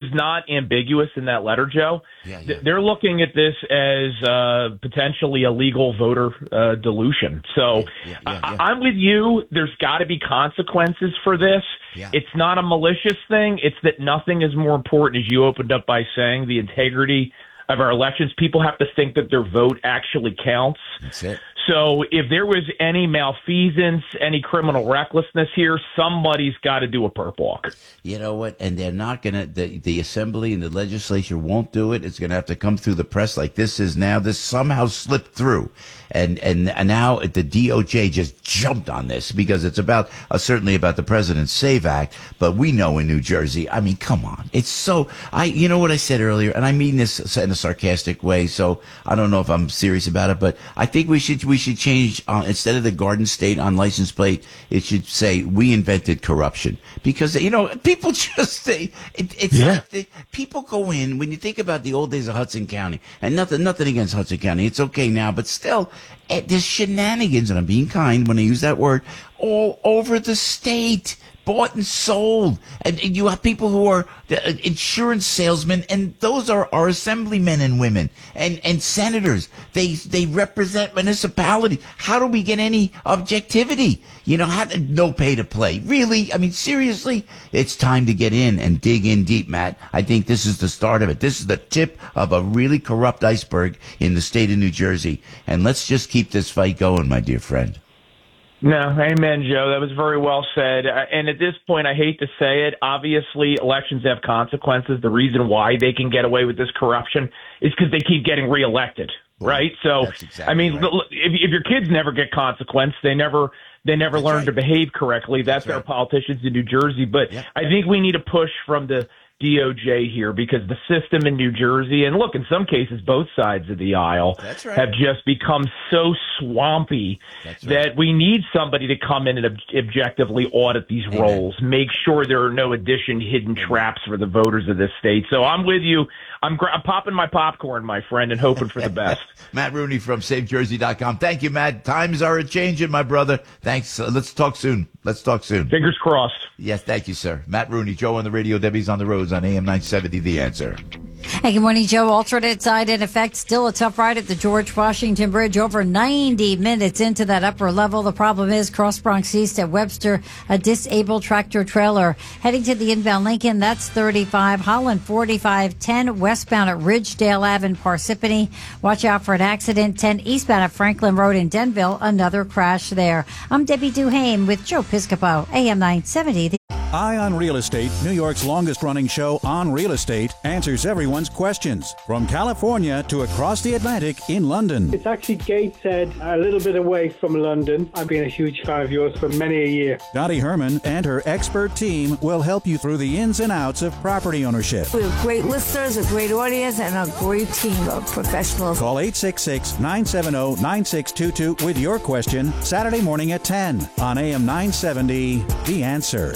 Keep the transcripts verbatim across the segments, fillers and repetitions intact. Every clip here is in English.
not ambiguous in that letter, Joe. Yeah, yeah. They're looking at this as uh, potentially a legal voter uh, dilution. So yeah, yeah, yeah, yeah. I- I'm with you. There's got to be consequences for this. Yeah. It's not a malicious thing. It's that nothing is more important, as you opened up by saying, the integrity of our elections. People have to think that their vote actually counts. That's it. So if there was any malfeasance, any criminal recklessness here, somebody's got to do a perp walk. You know what? And they're not going to, the, the assembly and the legislature won't do it. It's going to have to come through the press like this is now. This somehow slipped through. And, and, and now the D O J just jumped on this because it's about, uh, certainly about the President's SAVE Act. But we know in New Jersey, I mean, come on. It's so, I, you know what I said earlier, and I mean this in a sarcastic way. So I don't know if I'm serious about it, but I think we should, we should change, uh, instead of the Garden State on license plate, it should say we invented corruption because, you know, people just say it, it's yeah. like they, people go in when you think about the old days of Hudson County, and nothing, nothing against Hudson County. It's okay now, but still, eh, there's shenanigans, and I'm being kind when I use that word, all over the state. Bought and sold. And, and you have people who are uh, insurance salesmen, and those are our assemblymen and women and, and senators. They they represent municipalities. How do we get any objectivity? You know, how, no pay to play. Really? I mean, seriously? It's time to get in and dig in deep, Matt. I think this is the start of it. This is the tip of a really corrupt iceberg in the state of New Jersey. And let's just keep this fight going, my dear friend. No, amen, Joe. That was very well said. Uh, and at this point, I hate to say it, obviously elections have consequences. The reason why they can get away with this corruption is because they keep getting reelected, right? So, exactly I mean, right. if, if your kids never get consequence, they never they never That's learn right. to behave correctly. That's, That's our right. politicians in New Jersey. But Yep. I think we need a push from the D O J here because the system in New Jersey, and look, in some cases, both sides of the aisle That's right. have just become so swampy That's right. that we need somebody to come in and ob- objectively audit these Amen. roles, make sure there are no addition hidden traps for the voters of this state. So I'm with you. I'm, gra- I'm popping my popcorn, my friend, and hoping for the best. Matt Rooney from Save Jersey dot com. Thank you, Matt. Times are a-changing, my brother. Thanks. Uh, let's talk soon. Let's talk soon. Fingers crossed. Yes, thank you, sir. Matt Rooney, Joe on the radio, Debbie's on the roads on A M nine seventy, The Answer. Hey, good morning, Joe. Alternate side in effect. Still a tough ride at the George Washington Bridge. Over ninety minutes into that upper level. The problem is Cross Bronx East at Webster, a disabled tractor trailer. Heading to the inbound Lincoln, that's thirty-five. Holland, forty-five. ten westbound at Ridgedale Ave in Parsippany. Watch out for an accident. ten eastbound at Franklin Road in Denville. Another crash there. I'm Debbie Duhame with Joe Piscopo, A M nine seventy. Eye on Real Estate, New York's longest-running show on real estate, answers everyone's questions. From California to across the Atlantic in London. It's actually Gateshead, a little bit away from London. I've been a huge fan of yours for many a year. Dottie Herman and her expert team will help you through the ins and outs of property ownership. We have great listeners, a great audience, and a great team of professionals. Call eight six six, nine seven zero, nine six two two with your question Saturday morning at ten on A M nine seventy, The Answer.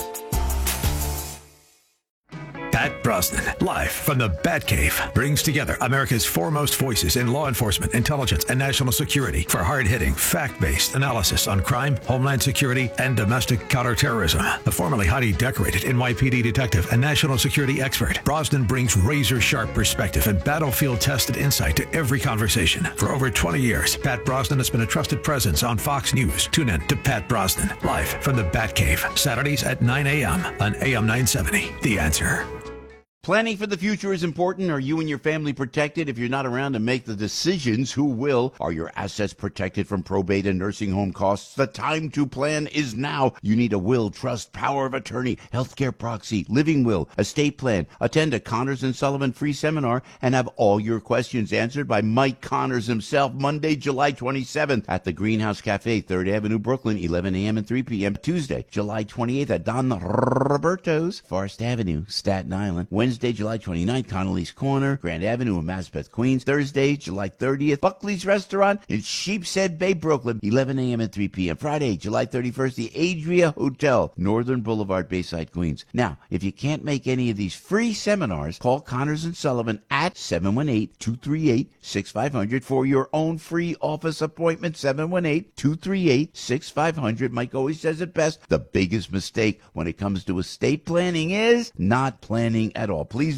Pat Brosnan, live from the Batcave, brings together America's foremost voices in law enforcement, intelligence, and national security for hard-hitting, fact-based analysis on crime, homeland security, and domestic counterterrorism. The formerly highly decorated N Y P D detective and national security expert, Brosnan brings razor-sharp perspective and battlefield-tested insight to every conversation. For over twenty years, Pat Brosnan has been a trusted presence on Fox News. Tune in to Pat Brosnan, live from the Batcave, Saturdays at nine a.m. on A M nine seventy. The Answer. Planning for the future is important. Are you and your family protected? If you're not around to make the decisions, who will? Are your assets protected from probate and nursing home costs? The time to plan is now. You need a will, trust, power of attorney, healthcare proxy, living will, estate plan. Attend a Connors and Sullivan free seminar and have all your questions answered by Mike Connors himself, Monday, July twenty-seventh at the Greenhouse Cafe, third Avenue, Brooklyn, eleven a.m. and three p.m. Tuesday, July twenty-eighth at Don Roberto's, Forest Avenue, Staten Island. Wednesday, July twenty-ninth, Connolly's Corner, Grand Avenue in Maspeth, Queens. Thursday, July thirtieth, Buckley's Restaurant in Sheepshead Bay, Brooklyn, eleven a.m. and three p.m. Friday, July thirty-first, the Adria Hotel, Northern Boulevard, Bayside, Queens. Now, if you can't make any of these free seminars, call Connors and Sullivan at seven one eight, two three eight, six five zero zero for your own free office appointment, seven one eight, two three eight, six five zero zero. Mike always says it best. The biggest mistake when it comes to estate planning is not planning at all. Please visit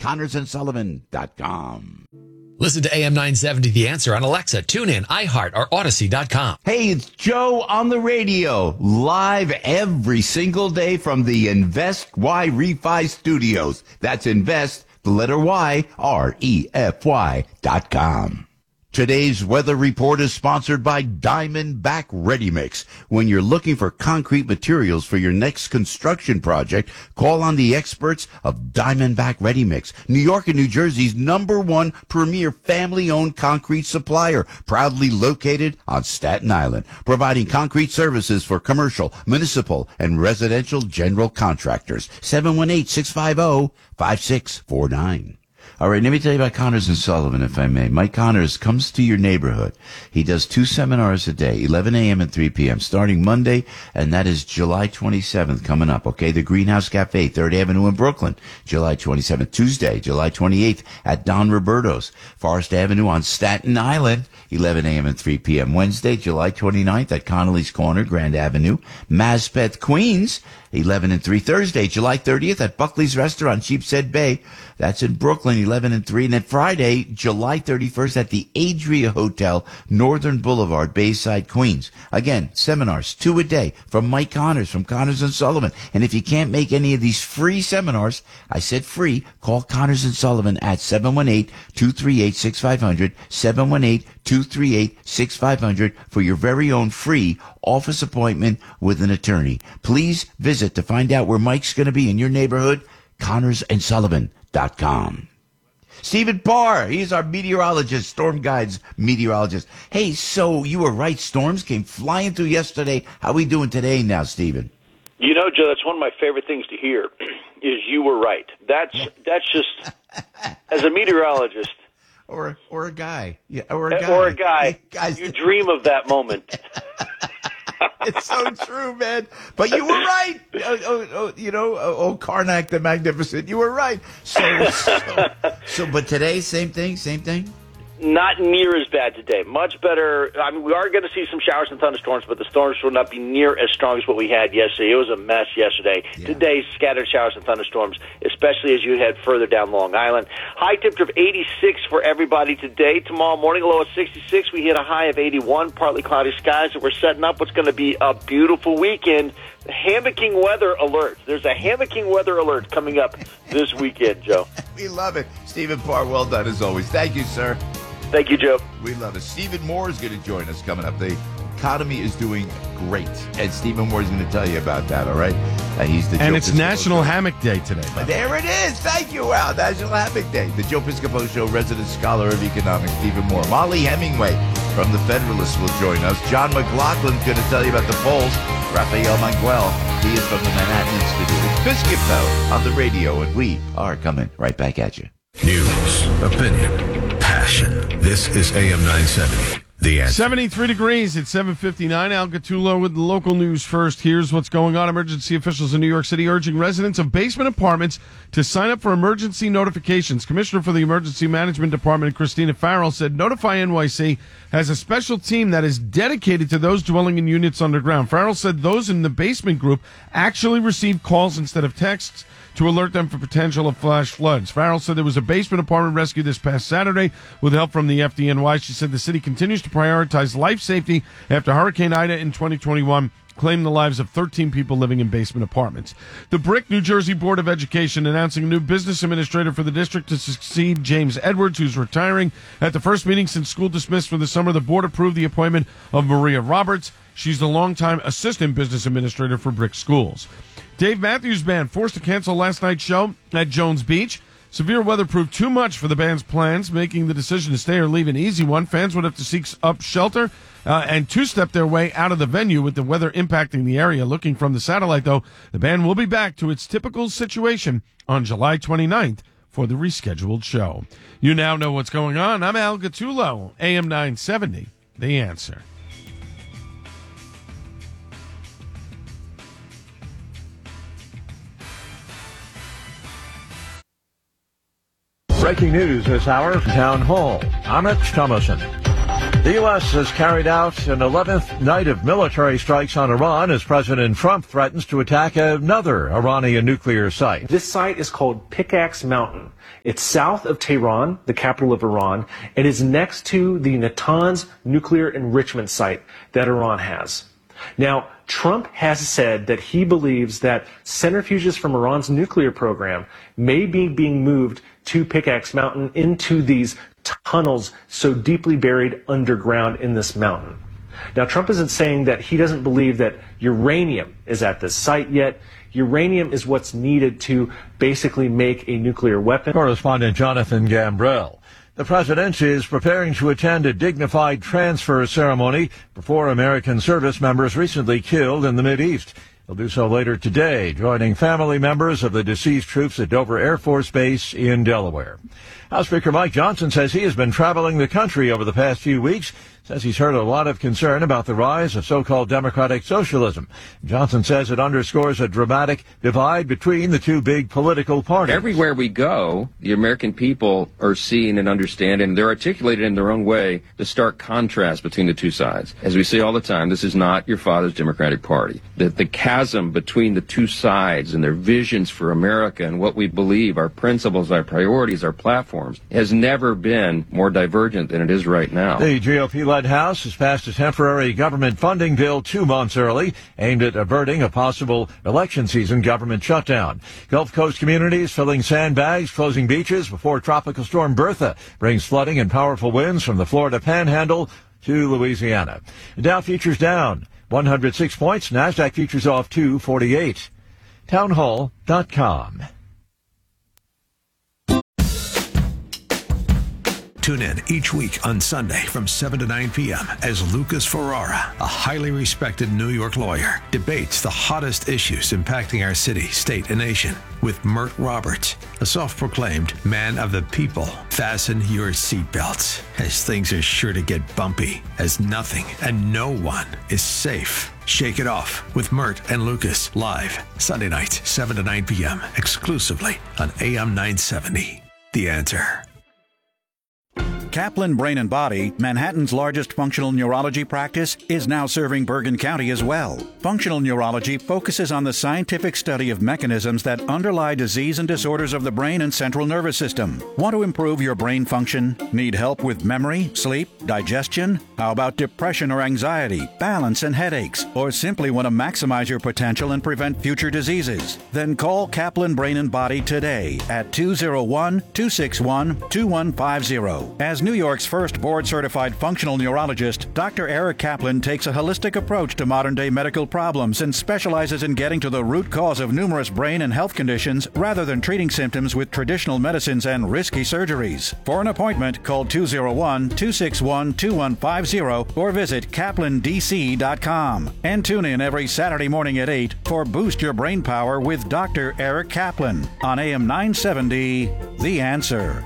Connors and Sullivan dot com. Listen to A M nine seventy The Answer on Alexa, TuneIn, iHeart, or Odyssey dot com. Hey, it's Joe on the radio, live every single day from the Invest Y Refi Studios. That's Invest, the letter Y, R E F Y dot com. Today's weather report is sponsored by Diamondback Ready Mix. When you're looking for concrete materials for your next construction project, call on the experts of Diamondback Ready Mix, New York and New Jersey's number one premier family-owned concrete supplier, proudly located on Staten Island, providing concrete services for commercial, municipal, and residential general contractors. seven one eight, six five zero, five six four nine. All right, let me tell you about Connors and Sullivan, if I may. Mike Connors comes to your neighborhood. He does two seminars a day, eleven a.m. and three p.m., starting Monday, and that is July twenty-seventh coming up, okay? The Greenhouse Cafe, third Avenue in Brooklyn, July twenty-seventh. Tuesday, July twenty-eighth, at Don Roberto's, Forest Avenue on Staten Island, eleven a.m. and three p.m. Wednesday, July twenty-ninth, at Connolly's Corner, Grand Avenue, Maspeth, Queens, eleven and three. Thursday, July thirtieth, at Buckley's Restaurant, Sheepshead Bay. That's in Brooklyn, eleven and three. And then Friday, July thirty-first, at the Adria Hotel, Northern Boulevard, Bayside, Queens. Again, seminars, two a day, from Mike Connors, from Connors and Sullivan. And if you can't make any of these free seminars, I said free, call Connors and Sullivan at seven one eight, two three eight, six five zero zero, seven one eight, two three eight, six five zero zero for your very own free office appointment with an attorney. Please visit to find out where Mike's going to be in your neighborhood, Connors and Sullivan dot com. Stephen Parr, he's our meteorologist, Storm Guides meteorologist. Hey, so you were right, storms came flying through yesterday. How we doing today now, Stephen? You know, Joe, that's one of my favorite things to hear, is you were right. That's that's just, as a meteorologist. Or or a guy. Yeah, or a guy. Or a guy. Guys, you dream of that moment. It's so true, man. But you were right. Oh, oh, oh, you know, oh, oh, Karnak the Magnificent. You were right. So, so, so, but today, same thing, same thing? Not near as bad today. Much better. I mean, we are going to see some showers and thunderstorms, but the storms will not be near as strong as what we had yesterday. It was a mess yesterday. Yeah. Today, scattered showers and thunderstorms, especially as you head further down Long Island. High temperature of eighty-six for everybody today. Tomorrow morning, a low of sixty-six. We hit a high of eighty-one, partly cloudy skies, and we're setting up what's going to be a beautiful weekend. Hammocking weather alert. There's a hammocking weather alert coming up this weekend, Joe. We love it. Stephen Parr, well done as always. Thank you, sir. Thank you, Joe. We love it. Stephen Moore is going to join us coming up. The economy is doing great, and Stephen Moore is going to tell you about that, all right? And he's the And Joe it's Piscopo National Show. Hammock Day today. There it is. Thank you, Al. National Hammock Day. The Joe Piscopo Show resident scholar of economics, Stephen Moore. Molly Hemingway from The Federalist will join us. John McLaughlin's going to tell you about the polls. Rafael Manguel, he is from the Manhattan Institute. It's Piscopo on the radio, and we are coming right back at you. News, opinion, passion. This is A M nine seventy. The Answer. seventy-three degrees at seven fifty-nine. Al Gattulo with the local news first. Here's what's going on. Emergency officials in New York City urging residents of basement apartments to sign up for emergency notifications. Commissioner for the Emergency Management Department, Christina Farrell, said Notify N Y C has a special team that is dedicated to those dwelling in units underground. Farrell said those in the basement group actually receive calls instead of texts to alert them for potential of flash floods. Farrell said there was a basement apartment rescue this past Saturday with help from the F D N Y. She said the city continues to prioritize life safety after Hurricane Ida in twenty twenty-one claimed the lives of thirteen people living in basement apartments. The Brick New Jersey Board of Education announcing a new business administrator for the district to succeed James Edwards, who's retiring. At the first meeting since school dismissed for the summer, the board approved the appointment of Maria Roberts. She's the longtime assistant business administrator for Brick Schools. Dave Matthews Band forced to cancel last night's show at Jones Beach. Severe weather proved too much for the band's plans, making the decision to stay or leave an easy one. Fans would have to seek up shelter uh, and two-step their way out of the venue with the weather impacting the area. Looking from the satellite, though, the band will be back to its typical situation on July twenty-ninth for the rescheduled show. You now know what's going on. I'm Al Gattulo, A M nine seventy, The Answer. Breaking news this hour, Town Hall. Amit Thomason. The U S has carried out an eleventh night of military strikes on Iran as President Trump threatens to attack another Iranian nuclear site. This site is called Pickaxe Mountain. It's south of Tehran, the capital of Iran. It is next to the Natanz nuclear enrichment site that Iran has. Now, Trump has said that he believes that centrifuges from Iran's nuclear program may be being moved to Pickaxe Mountain into these tunnels so deeply buried underground in this mountain. Now, Trump isn't saying that he doesn't believe that uranium is at this site yet. Uranium is what's needed to basically make a nuclear weapon. Correspondent Jonathan Gambrell. The president is preparing to attend a dignified transfer ceremony for four American service members recently killed in the Mideast. He'll do so later today, joining family members of the deceased troops at Dover Air Force Base in Delaware. House Speaker Mike Johnson says he has been traveling the country over the past few weeks, says he's heard a lot of concern about the rise of so-called democratic socialism. Johnson says it underscores a dramatic divide between the two big political parties. Everywhere we go, the American people are seeing and understanding, and they're articulated in their own way, the stark contrast between the two sides. As we say all the time, this is not your father's Democratic Party. The, the chasm between the two sides and their visions for America and what we believe, our principles, our priorities, our platforms, has never been more divergent than it is right now. The G O P-led House has passed a temporary government funding bill two months early, aimed at averting a possible election season government shutdown. Gulf Coast communities filling sandbags, closing beaches before Tropical Storm Bertha brings flooding and powerful winds from the Florida Panhandle to Louisiana. The Dow futures down one hundred six points. NASDAQ futures off two forty-eight. townhall dot com. Tune in each week on Sunday from seven to nine p.m. as Lucas Ferrara, a highly respected New York lawyer, debates the hottest issues impacting our city, state, and nation with Mert Roberts, a self-proclaimed man of the people. Fasten your seatbelts, as things are sure to get bumpy, as nothing and no one is safe. Shake It Off with Mert and Lucas, live Sunday nights, seven to nine p.m., exclusively on A M nine seventy. The Answer. Kaplan Brain and Body, Manhattan's largest functional neurology practice, is now serving Bergen County as well. Functional neurology focuses on the scientific study of mechanisms that underlie disease and disorders of the brain and central nervous system. Want to improve your brain function? Need help with memory, sleep, digestion? How about depression or anxiety, balance and headaches? Or simply want to maximize your potential and prevent future diseases? Then call Kaplan Brain and Body today at two oh one, two six one, two one five oh. As New York's first board-certified functional neurologist, Doctor Eric Kaplan takes a holistic approach to modern-day medical problems and specializes in getting to the root cause of numerous brain and health conditions rather than treating symptoms with traditional medicines and risky surgeries. For an appointment, call two oh one, two six one, two one five oh or visit kaplan d c dot com. And tune in every Saturday morning at eight for Boost Your Brain Power with Doctor Eric Kaplan on A M nine seventy, The Answer.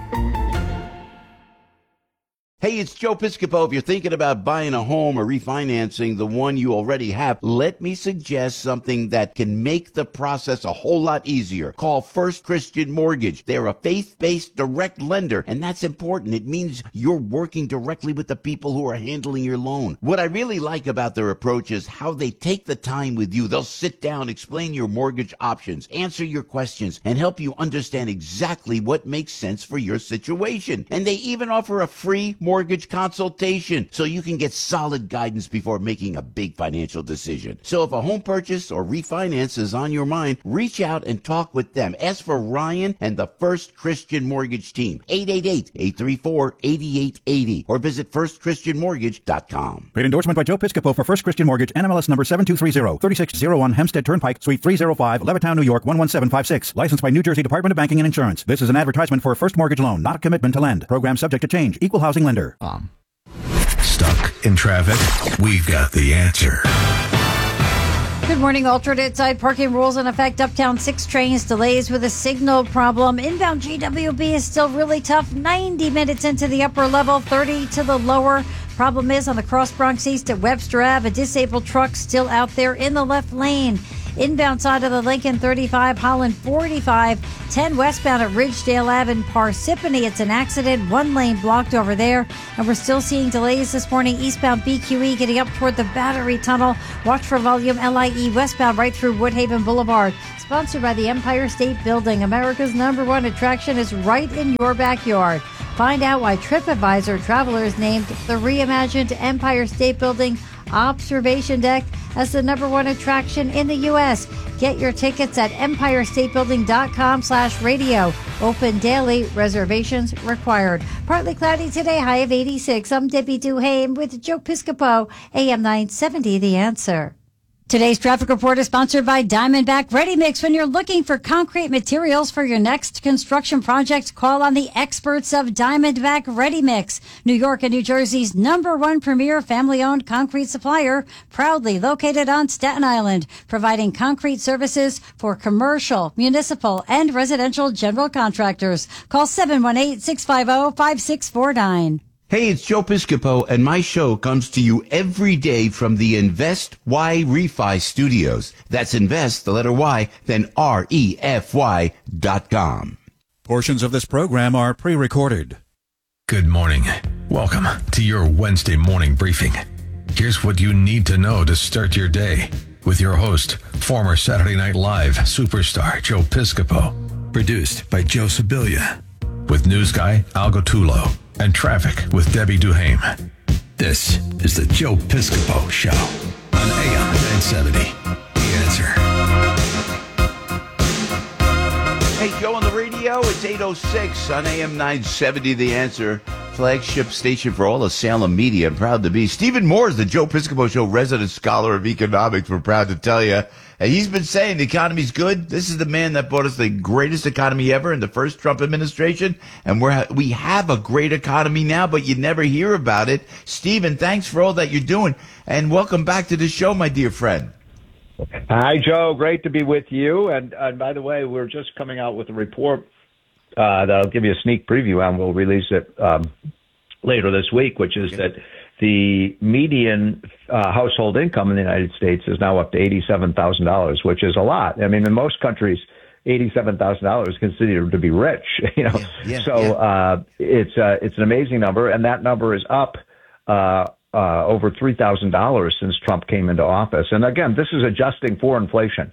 Hey, it's Joe Piscopo. If you're thinking about buying a home or refinancing the one you already have, let me suggest something that can make the process a whole lot easier. Call First Christian Mortgage. They're a faith-based direct lender, and that's important. It means you're working directly with the people who are handling your loan. What I really like about their approach is how they take the time with you. They'll sit down, explain your mortgage options, answer your questions, and help you understand exactly what makes sense for your situation. And they even offer a free mortgage consultation so you can get solid guidance before making a big financial decision. So if a home purchase or refinance is on your mind, reach out and talk with them. Ask for Ryan and the First Christian Mortgage team, eight eight eight, eight three four, eight eight eight zero, or visit first christian mortgage dot com. Paid endorsement by Joe Piscopo for First Christian Mortgage, N M L S number seven two three zero, thirty-six oh one Hempstead Turnpike, Suite three oh five, Levittown, New York, one one seven five six. Licensed by New Jersey Department of Banking and Insurance. This is an advertisement for a first mortgage loan, not a commitment to lend. Program subject to change. Equal housing lender. Um. Stuck in traffic? We've got the answer. Good morning. Alternate side parking rules in effect. Uptown six trains delays with a signal problem. Inbound G W B is still really tough. ninety minutes into the upper level, thirty to the lower. Problem is on the Cross Bronx East at Webster Avenue, a disabled truck still out there in the left lane. Inbound side of the Lincoln, thirty-five, Holland, forty-five, ten westbound at Ridgedale Ave in Parsippany. It's an accident, one lane blocked over there. And we're still seeing delays this morning. Eastbound B Q E getting up toward the Battery Tunnel. Watch for volume L I E westbound right through Woodhaven Boulevard. Sponsored by the Empire State Building. America's number one attraction is right in your backyard. Find out why TripAdvisor travelers named the reimagined Empire State Building Observation Deck as the number one attraction in the U S. Get your tickets at empire state building dot com slash radio. Open daily. Reservations required. Partly cloudy today, high of eighty-six. I'm Debbie Duhame with Joe Piscopo, A M nine seventy, The Answer. Today's traffic report is sponsored by Diamondback Ready Mix. When you're looking for concrete materials for your next construction project, call on the experts of Diamondback Ready Mix. New York and New Jersey's number one premier family-owned concrete supplier, proudly located on Staten Island, providing concrete services for commercial, municipal, and residential general contractors. Call seven one eight, six five zero, five six four nine. Hey, it's Joe Piscopo, and my show comes to you every day from the Invest Y Refi Studios. That's Invest, the letter Y, then R E F Y dot com. Portions of this program are pre-recorded. Good morning. Welcome to your Wednesday morning briefing. Here's what you need to know to start your day with your host, former Saturday Night Live superstar Joe Piscopo. Produced by Joe Sibilia. With news guy Al Gottulo. And traffic with Debbie Duhame. This is the Joe Piscopo Show on A M nine seventy. The Answer. Hey, Joe on the radio. It's eight oh six on A M nine seventy. The Answer. Flagship station for all of Salem media. I'm proud to be. Stephen Moore is the Joe Piscopo Show resident scholar of economics. We're proud to tell you. And he's been saying the economy's good. This is the man that brought us the greatest economy ever in the first Trump administration. And we're, we have a great economy now, but you never hear about it. Stephen, thanks for all that you're doing. And welcome back to the show, my dear friend. Hi, Joe. Great to be with you. And, and by the way, we're just coming out with a report uh, that I'll give you a sneak preview on. We'll release it um, later this week, which is that the median uh, household income in the United States is now up to eighty-seven thousand dollars, which is a lot. I mean, in most countries, eighty-seven thousand dollars is considered to be rich. You know, yeah, yeah, so yeah. Uh, it's uh, it's an amazing number, and that number is up uh, uh, over three thousand dollars since Trump came into office. And again, this is adjusting for inflation.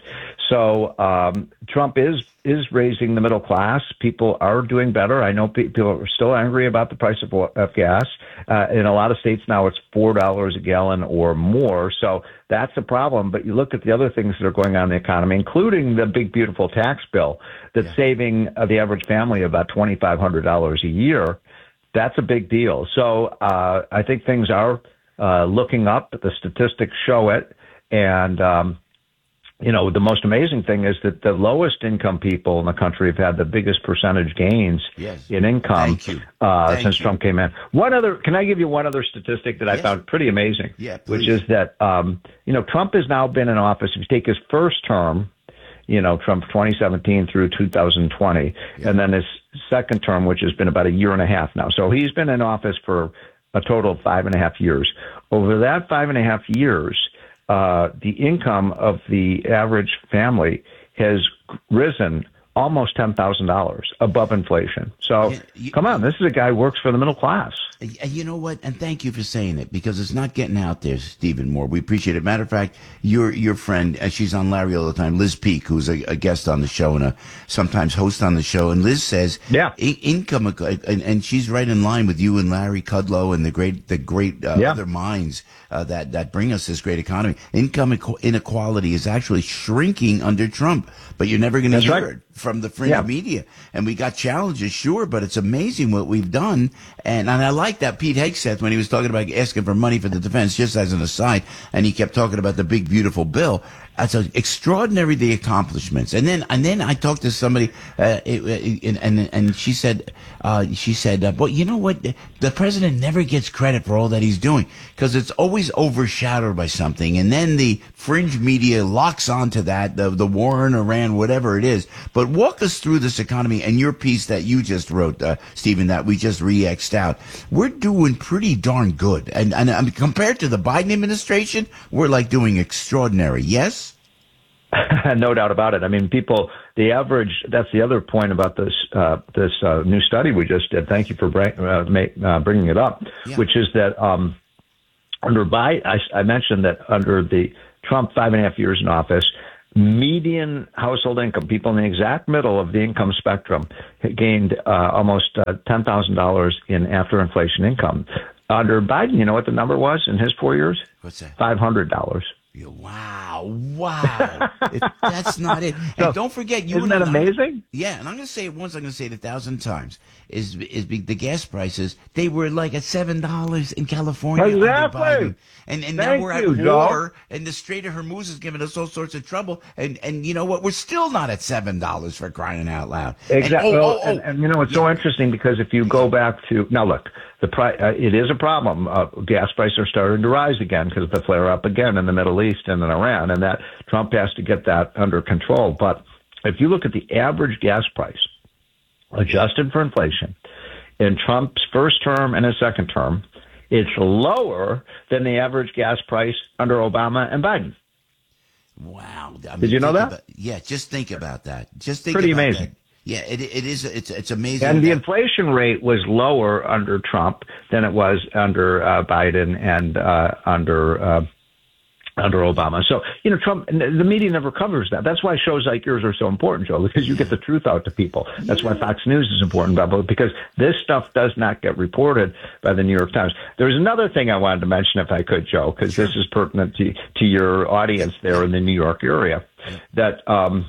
So um, Trump is is raising the middle class. People are doing better. I know people are still angry about the price of, of gas. Uh, in a lot of states now, it's four dollars a gallon or more. So that's a problem. But you look at the other things that are going on in the economy, including the big, beautiful tax bill that's yeah. saving uh, the average family about twenty-five hundred dollars a year. That's a big deal. So uh, I think things are uh, looking up. The statistics show it. And, um, you know, the most amazing thing is that the lowest income people in the country have had the biggest percentage gains yes. in income uh, since you. Trump came in. One other, can I give you one other statistic that yes. I found pretty amazing? Yeah, which is that, um, you know, Trump has now been in office. If you take his first term, you know, Trump twenty seventeen through two thousand twenty, yeah. and then his second term, which has been about a year and a half now. So he's been in office for a total of five and a half years. Over that five and a half years, Uh, the income of the average family has risen almost ten thousand dollars above inflation. So, yeah, you, come on, this is a guy who works for the middle class. You know what? And thank you for saying it, because it's not getting out there, Stephen Moore. We appreciate it. Matter of fact, your your friend, uh, she's on Larry all the time, Liz Peek, who's a, a guest on the show and a sometimes host on the show. And Liz says, yeah, in- income, and, and she's right in line with you and Larry Kudlow and the great the great uh, yeah. other minds uh, that, that bring us this great economy. Income inequality is actually shrinking under Trump, but you're never going to hear right. it from the fringe yeah. media. And we got challenges, sure, but it's amazing what we've done. And, and I like that Pete Hegseth, when he was talking about asking for money for the defense, just as an aside, and he kept talking about the big, beautiful bill. It's extraordinary, the accomplishments. And then, and then I talked to somebody, uh, and, and, and she said, uh, she said, uh, but you know what? The president never gets credit for all that he's doing, because it's always overshadowed by something. And then the fringe media locks onto that, the, the war in Iran, whatever it is. But walk us through this economy and your piece that you just wrote, uh, Stephen, that we just re-X'd out. We're doing pretty darn good. And, and I mean, compared to the Biden administration, we're like doing extraordinary. Yes? No doubt about it. I mean, people, the average, that's the other point about this uh, this uh, new study we just did. Thank you for bring, uh, make, uh, bringing it up, yeah. which is that um, under Biden, I, I mentioned that under the Trump five and a half years in office, median household income, people in the exact middle of the income spectrum, gained uh, almost uh, ten thousand dollars in after inflation income. Under Biden, you know what the number was in his four years? What's that? five hundred dollars. Wow, wow. it, that's not it. So, and don't forget, you isn't and that I, amazing? Yeah, and I'm going to say it once, I'm going to say it a thousand times, is is be, the gas prices, they were like at seven dollars in California. Exactly. Under Biden. And, and now Thank we're at you, war, Joe. and the Strait of Hormuz is giving us all sorts of trouble. And, and you know what? We're still not at seven dollars for crying out loud. Exactly. And, oh, well, oh, oh. And, and, you know, it's yeah. so interesting because if you go back to, now look, the pri- uh, it is a problem. Uh, gas prices are starting to rise again because of the flare up again in the Middle East and in Iran, and that Trump has to get that under control. But if you look at the average gas price, adjusted for inflation, in Trump's first term and his second term, it's lower than the average gas price under Obama and Biden. Wow. I mean, Did you know that? About, yeah, just think about that. Just think Pretty about amazing. that. Yeah, it, it is. It's it's amazing. And the that, inflation rate was lower under Trump than it was under uh, Biden and uh, under uh, under Obama. So, you know, Trump, the media never covers that. That's why shows like yours are so important, Joe, because you get the truth out to people. That's why Fox News is important, because this stuff does not get reported by the New York Times. There's another thing I wanted to mention, if I could, Joe, because sure. this is pertinent to, to your audience there in the New York area, that um,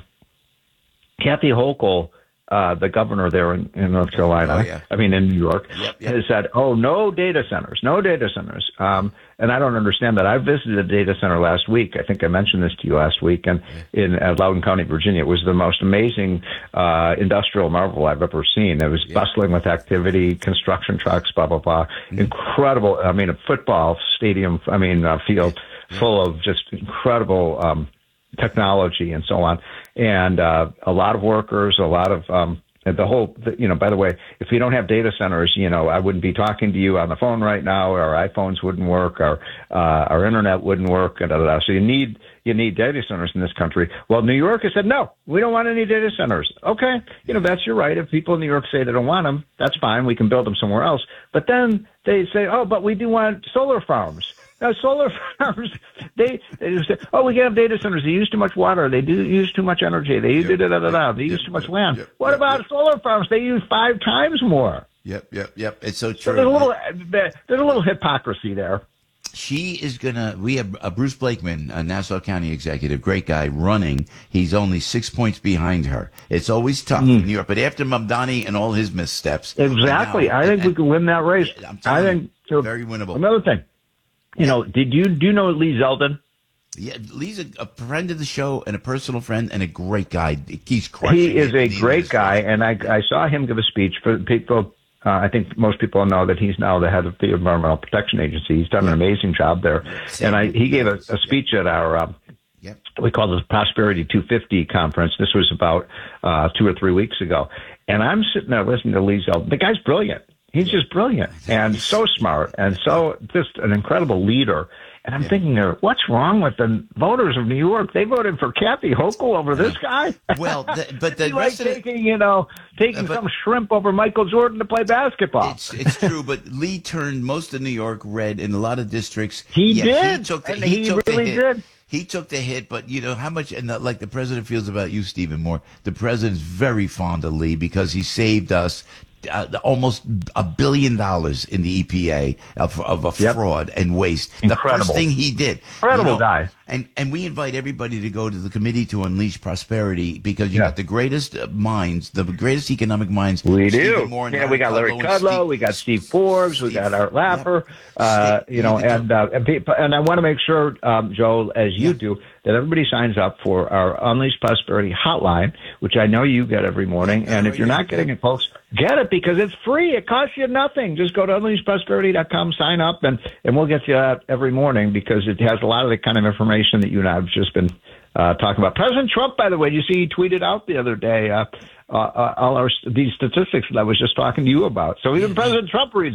Kathy Hochul, Uh, the governor there in, in North Carolina, oh, yeah. I mean, in New York, yep, yep. has said, oh, no data centers, no data centers. Um, and I don't understand that. I visited a data center last week. I think I mentioned this to you last week, and in uh, Loudoun County, Virginia. It was the most amazing uh, industrial marvel I've ever seen. It was yeah. bustling with activity, construction trucks, blah, blah, blah. Mm-hmm. Incredible. I mean, a football stadium, I mean, uh, field yeah. full of just incredible um technology and so on, and uh, a lot of workers, a lot of um, the whole. You know, by the way, if we don't have data centers, you know, I wouldn't be talking to you on the phone right now. Our iPhones wouldn't work. Our uh, our internet wouldn't work. And da, da, da. So you need you need data centers in this country. Well, New York has said no, we don't want any data centers. Okay, you know, that's your right. If people in New York say they don't want them, that's fine. We can build them somewhere else. But then they say, oh, but we do want solar farms. Now, solar farms, they, they just say, oh, we can have data centers. They use too much water. They do use too much energy. They yep, da, da, da, da. They yep, use too much yep, land. Yep, what yep, about yep. solar farms? They use five times more. Yep, yep, yep. It's so true. So there's a little, there's a little hypocrisy there. She is going to, we have uh, Bruce Blakeman, a Nassau County executive, great guy, running. He's only six points behind her. It's always tough mm. in New York. But after Mamdani and all his missteps. Exactly. Now, I think and, we can win that race. Yeah, I think. You, very winnable. Another thing. You know, did you do you know Lee Zeldin? Yeah, Lee's a, a friend of the show and a personal friend and a great guy. He's crushing He is it a great guy, and I I saw him give a speech for people. Uh, I think most people know that he's now the head of the Environmental Protection Agency. He's done an amazing job there, Same. and I he gave a, a speech at our. Uh, Yep. We call it the Prosperity two fifty conference. This was about uh, two or three weeks ago, and I'm sitting there listening to Lee Zeldin. The guy's brilliant. He's just brilliant and so smart and so just an incredible leader. And I'm yeah. thinking there, what's wrong with the voters of New York? They voted for Kathy Hochul over this guy. Well, the, but the like rest of taking, it, you know, taking uh, some shrimp over Michael Jordan to play basketball. It's, it's true, but Lee turned most of New York red in a lot of districts. He yeah, did. He took the, and he, he took really the hit. did. He took the hit, but you know how much, and the, like the president feels about you, Stephen Moore. The president's very fond of Lee because he saved us uh, almost a billion dollars in the E P A of, of a yep. fraud and waste. Incredible. The first thing he did. Incredible you know, guy. And and we invite everybody to go to the Committee to Unleash Prosperity because you yeah. got the greatest minds, the greatest economic minds. We Stephen do. Moore and yeah, we got Larry Kudlow Kudlow, Steve, we got Steve Forbes, Steve, we got Art Lapper, yep. uh, Steve, you know, and uh, and, people, and I want to make sure, um, Joel, as you yeah. do, that everybody signs up for our Unleash Prosperity hotline, which I know you get every morning. Yeah, and if right you're here. not getting it, folks, get it because it's free. It costs you nothing. Just go to unleash prosperity dot com, sign up, and, and we'll get you that every morning because it has a lot of the kind of information that you and I have just been uh, talking about. President Trump, by the way, you see he tweeted out the other day uh, uh, all our these statistics that I was just talking to you about. So even yeah, President yeah. Trump reads it.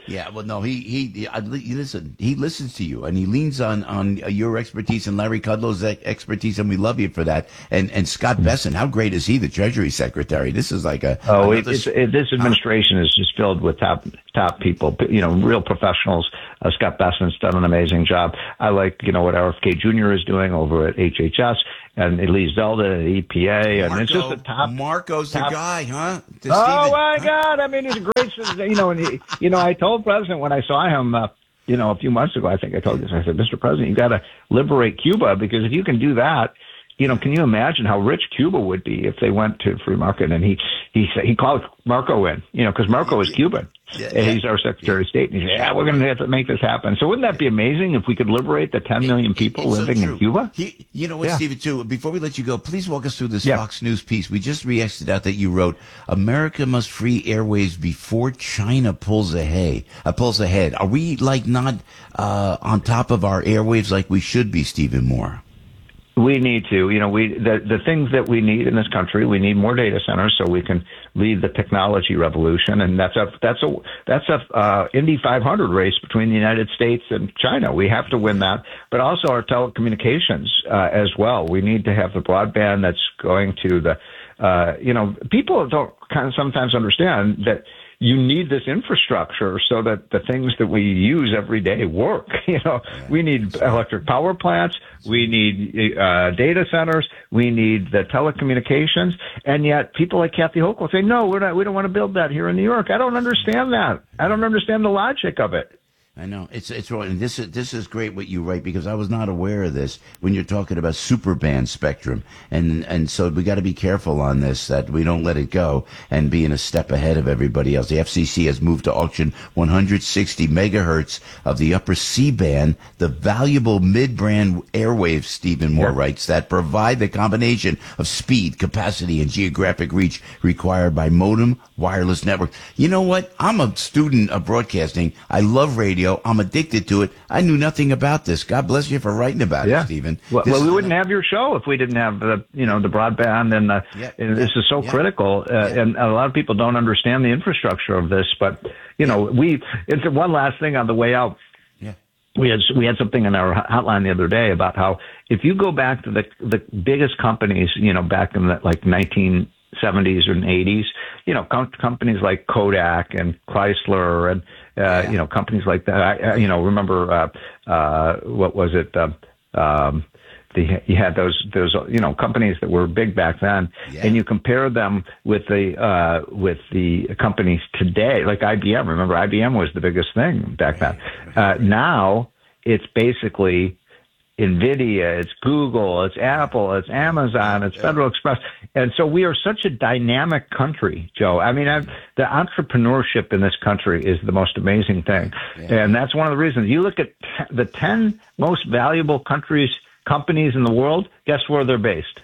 Yeah, well, no, he he, he I, he listen. He listens to you, and he leans on on your expertise and Larry Kudlow's expertise, and we love you for that. And and Scott Bessent, how great is he, the Treasury Secretary? This is like a oh, another, it, it, this administration uh, is just filled with top top people, you know, real professionals. Uh, Scott Bessent's done an amazing job. I like, you know, what R F K Junior is doing over at H H S, and Elise Zelda at E P A, and Marco, it's just a top. Marco's top, the guy, huh? The oh Steven, my huh? God! I mean, he's a great, you know, and he, you know, I told President when I saw him, uh, you know, a few months ago, I think I told you, I said, Mister President, you got to liberate Cuba, because if you can do that, you know, can you imagine how rich Cuba would be if they went to free market? And he he said he called Marco in, you know, because Marco is Cuban. Yeah, and yeah. he's our Secretary of State. And he said, yeah, we're going to have to make this happen. So wouldn't that be amazing if we could liberate the ten million people It's so living true. in Cuba? He, you know what, Yeah. Stephen, too, before we let you go, please walk us through this Yeah. Fox News piece. We just reacted out that you wrote, America must free airwaves before China pulls ahead. Uh, pulls ahead. Are we, like, not uh, on top of our airwaves like we should be, Stephen Moore? We need to, you know, we the the things that we need in this country. We need more data centers so we can lead the technology revolution, and that's a that's a that's a uh, Indy five hundred race between the United States and China. We have to win that, but also our telecommunications uh, as well. We need to have the broadband that's going to the, uh, you know, people don't kind of sometimes understand that you need this infrastructure so that the things that we use every day work. You know, we need electric power plants. We need uh, data centers. We need the telecommunications. And yet people like Kathy Hochul will say, no, we're not, we don't want to build that here in New York. I don't understand that. I don't understand the logic of it. I know it's it's wrong, and this is this is great what you write, because I was not aware of this when you're talking about super band spectrum, and and so we got to be careful on this, that we don't let it go and be in a step ahead of everybody else. The F C C has moved to auction one hundred sixty megahertz of the upper C band, the valuable mid-band airwaves. Stephen Moore Yeah. writes that provide the combination of speed, capacity, and geographic reach required by modem wireless network. You know what? I'm a student of broadcasting. I love radio. I'm addicted to it. I knew nothing about this. God bless you for writing about Yeah. it, Stephen. Well, This well we is- wouldn't have your show if we didn't have the, you know, the broadband, and the, Yeah, and this is so yeah, critical. Uh, yeah. And a lot of people don't understand the infrastructure of this, but, you know, we, it's one last thing on the way out. Yeah. We had, we had something in our hotline the other day about how if you go back to the, the biggest companies, you know, back in the like nineteen seventies and eighties, you know, com- companies like Kodak and Chrysler and, uh, Yeah. you know, companies like that. I, I, you know, remember, uh, uh, what was it? Uh, um, the, you had those, those, you know, companies that were big back then, Yeah. and you compare them with the, uh, with the companies today, like I B M. Remember, I B M was the biggest thing back then. Uh, now it's basically NVIDIA, it's Google, it's Apple, it's Amazon, it's Federal Express. And so we are such a dynamic country, Joe. I mean, I've, the entrepreneurship in this country is the most amazing thing. Yeah. And that's one of the reasons. You look at t- the ten most valuable countries, companies in the world, guess where they're based?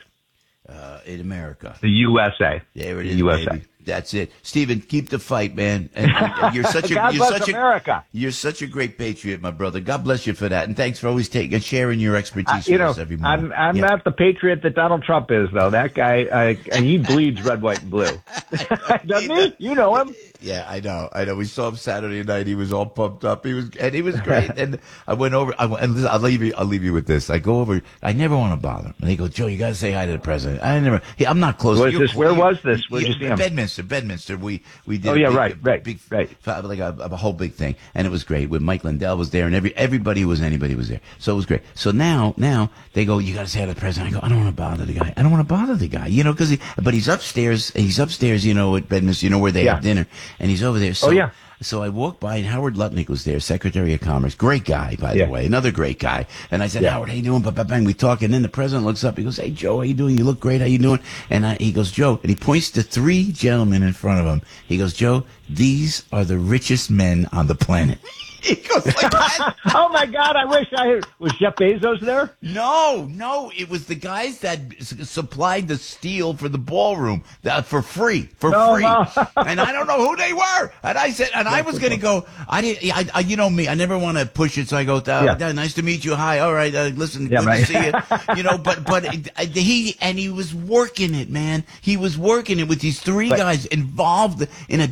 Uh, in America. The U S A. There it The is, U S A. baby. That's it, Stephen. Keep the fight, man. And, and you're such a God you're bless such America. a you're such a great patriot, my brother. God bless you for that, and thanks for always taking and sharing your expertise Uh, you with know, us every morning. I'm I'm Yeah. not the patriot that Donald Trump is, though. That guy, I, and he bleeds red, white, and blue. Doesn't he? You know him. Yeah, I know. I know. We saw him Saturday night. He was all pumped up. He was, and he was great. And I went over. I went, and listen, I'll leave you. I'll leave you with this. I go over. I never want to bother him. And they go, Joe, you got to say hi to the president. I never. He, I'm not close. Was You're- this? Where was this? Where'd you yeah, see him? Bedminster. Bedminster. We we did. Oh, a yeah, big, right, right, big, right. Like a, a whole big thing, and it was great. With Mike Lindell was there, and every everybody who was anybody was there. So it was great. So now now they go, you got to say hi to the president. I go, I don't want to bother the guy. I don't want to bother the guy. You know, because he, but he's upstairs. He's upstairs. You know, at Bedminster. You know where they Yeah. have dinner, and he's over there. So, Oh, yeah. So I walked by, and Howard Lutnick was there, Secretary of Commerce. Great guy, by Yeah. the way. Another great guy. And I said, Yeah. Howard, how you doing? Ba, ba, bang. We talk, and then the president looks up. He goes, hey, Joe, how you doing? You look great. How you doing? And I, he goes, Joe, and he points to three gentlemen in front of him. He goes, Joe, these are the richest men on the planet. He goes like that. Oh my God! I wish I had, was Jeff Bezos there. No, no, it was the guys that s- supplied the steel for the ballroom uh, for free, for No, free. no. And I don't know who they were. And I said, and I was going to go. I didn't. I, I, you know me. I never want to push it. So I go, uh, Yeah. nice to meet you. Hi. All right. Uh, listen. Yeah, good right. to see you. You know, but but uh, he and he was working it, man. He was working it with these three But- guys involved in a deep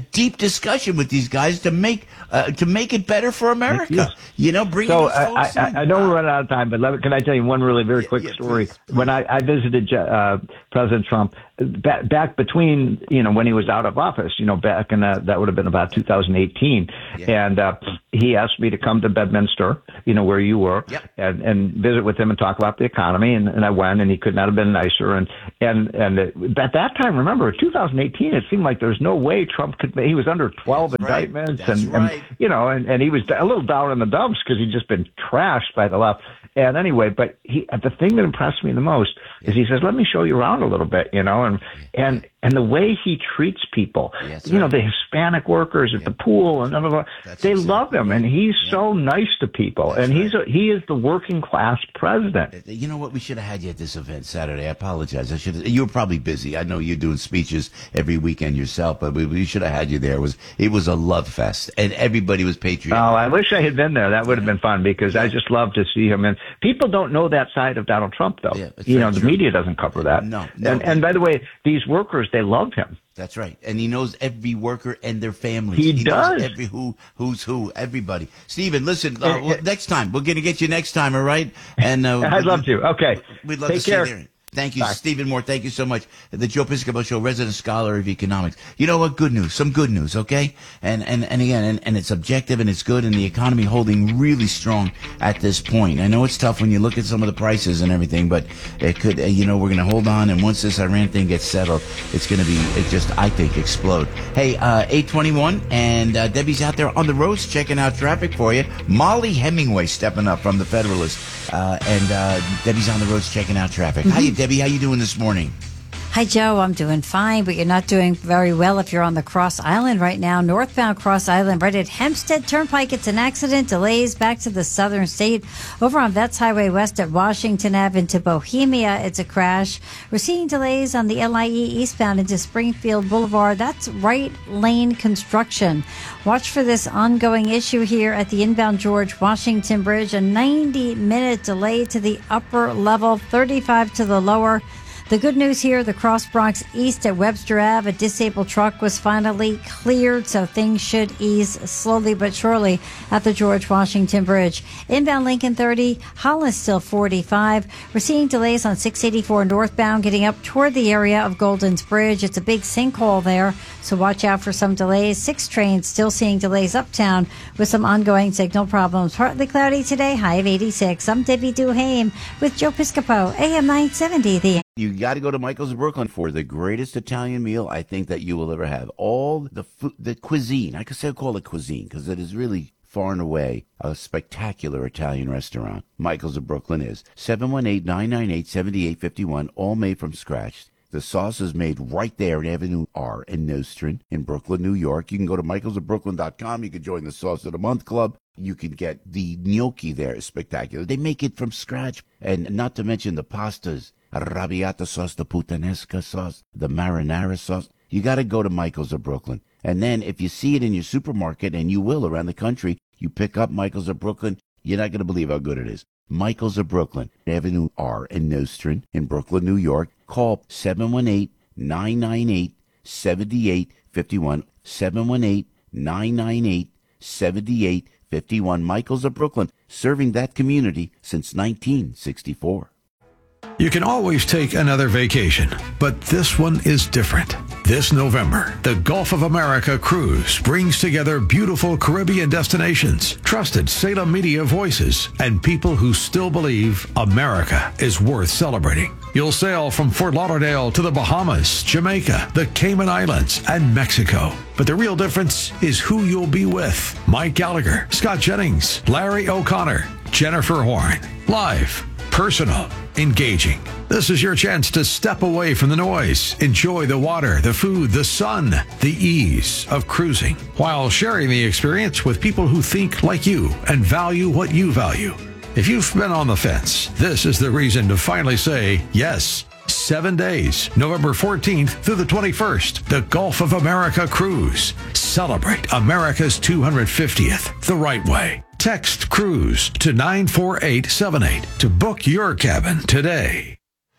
discussion with these guys to make uh, to make it better for America. Yes. You know, bring so those I, folks I, in. I know we're running out of time, but let me, can I tell you one really very quick yeah, story? please. When I, I visited uh, President Trump back, back between, you know, when he was out of office, you know, back in that, that would have been about two thousand eighteen. Yeah. And uh, he asked me to come to Bedminster, you know, where you were, yep. and, and visit with him and talk about the economy. And, and I went, and he could not have been nicer. And, and, and at that time, remember, two thousand eighteen, it seemed like there's no way Trump could, he was under twelve That's indictments. Right. and, right. and, you know, and, and he was a little down in the dumps because he'd just been trashed by the left. And anyway, but he, the thing that impressed me the most is he says, let me show you around a little bit, you know, and, and, and the way he treats people, Yes, you know, right. the Hispanic workers at Yeah. the pool and blah, blah, blah, That's they exactly love him, and he's Yeah. so nice to people, That's and he's a, he is the working class president. You know what? We should have had you at this event Saturday. I apologize. I should. You were probably busy. I know you're doing speeches every weekend yourself, but we, we should have had you there. It was it was a love fest, and everybody was patriotic. Oh, I wish I had been there. That would have been fun because I just love to see him. And people don't know that side of Donald Trump, though. Yeah, it's you very know, the true. media doesn't cover that. No, no. And, and by the way, these workers, they love him. That's right, and he knows every worker and their families. He knows does. every who, who's who, everybody. Stephen, listen. Uh, well, next time we're going to get you next time, all right? And uh, I'd love to. Okay, we'd love Take to care. see you there. Thank you, Bye. Stephen Moore. Thank you so much. The Joe Piscopo Show, resident scholar of economics. You know what? Good news. Some good news, okay? And and, and again, and, and it's objective and it's good, and the economy holding really strong at this point. I know it's tough when you look at some of the prices and everything, but it could, uh, you know, we're going to hold on, and once this Iran thing gets settled, it's going to be, it just, I think, explode. Hey, uh, eight twenty-one, and uh, Debbie's out there on the roads checking out traffic for you. Molly Hemingway stepping up from the Federalist, uh, and uh, Debbie's on the roads checking out traffic. Mm-hmm. How you, Debbie? How you doing this morning? Hi, Joe. I'm doing fine, but you're not doing very well if you're on the Cross Island right now. Northbound Cross Island, right at Hempstead Turnpike. It's an accident. Delays back to the southern state. Over on Vets Highway West at Washington Avenue into Bohemia, it's a crash. We're seeing delays on the L I E eastbound into Springfield Boulevard. That's right lane construction. Watch for this ongoing issue here at the inbound George Washington Bridge. A ninety minute delay to the upper level, thirty-five to the lower. The good news here, the Cross Bronx East at Webster Avenue, a disabled truck was finally cleared, so things should ease slowly but surely at the George Washington Bridge. Inbound Lincoln thirty, Hollis still forty-five. We're seeing delays on six eighty-four northbound getting up toward the area of Golden's Bridge. It's a big sinkhole there, so watch out for some delays. Six trains still seeing delays uptown with some ongoing signal problems. Partly cloudy today, high of eighty-six. I'm Debbie Duhame with Joe Piscopo, A M nine seventy. The You got to go to Michael's of Brooklyn for the greatest Italian meal I think that you will ever have. All the food, the cuisine, I could say call it cuisine because it is really far and away a spectacular Italian restaurant. Michael's of Brooklyn is seven one eight, nine nine eight, seven eight five one, all made from scratch. The sauce is made right there in Avenue R in Nostrand in Brooklyn, New York. You can go to michaels of brooklyn dot com. You can join the Sauce of the Month Club. You can get the gnocchi there. It's spectacular. They make it from scratch. And not to mention the pastas. Arrabbiata sauce, the puttanesca sauce, the marinara sauce. You got to go to Michael's of Brooklyn. And then if you see it in your supermarket, and you will around the country, you pick up Michael's of Brooklyn, you're not going to believe how good it is. Michael's of Brooklyn, Avenue R in Nostrand in Brooklyn, New York. Call seven one eight, nine nine eight, seven eight five one, seven one eight, nine nine eight, seven eight five one. Michael's of Brooklyn, serving that community since nineteen sixty-four. You can always take another vacation, but this one is different. This November, the Gulf of America Cruise brings together beautiful Caribbean destinations, trusted Salem media voices, and people who still believe America is worth celebrating. You'll sail from Fort Lauderdale to the Bahamas, Jamaica, the Cayman Islands, and Mexico. But the real difference is who you'll be with. Mike Gallagher, Scott Jennings, Larry O'Connor, Jennifer Horn. Live, personal, engaging. This is your chance to step away from the noise, enjoy the water, the food, the sun, the ease of cruising, while sharing the experience with people who think like you and value what you value. If you've been on the fence, this is the reason to finally say yes. Seven days, November fourteenth through the twenty-first, the Gulf of America Cruise. Celebrate America's two hundred fiftieth the right way. Text CRUISE to nine four eight seven eight to book your cabin today.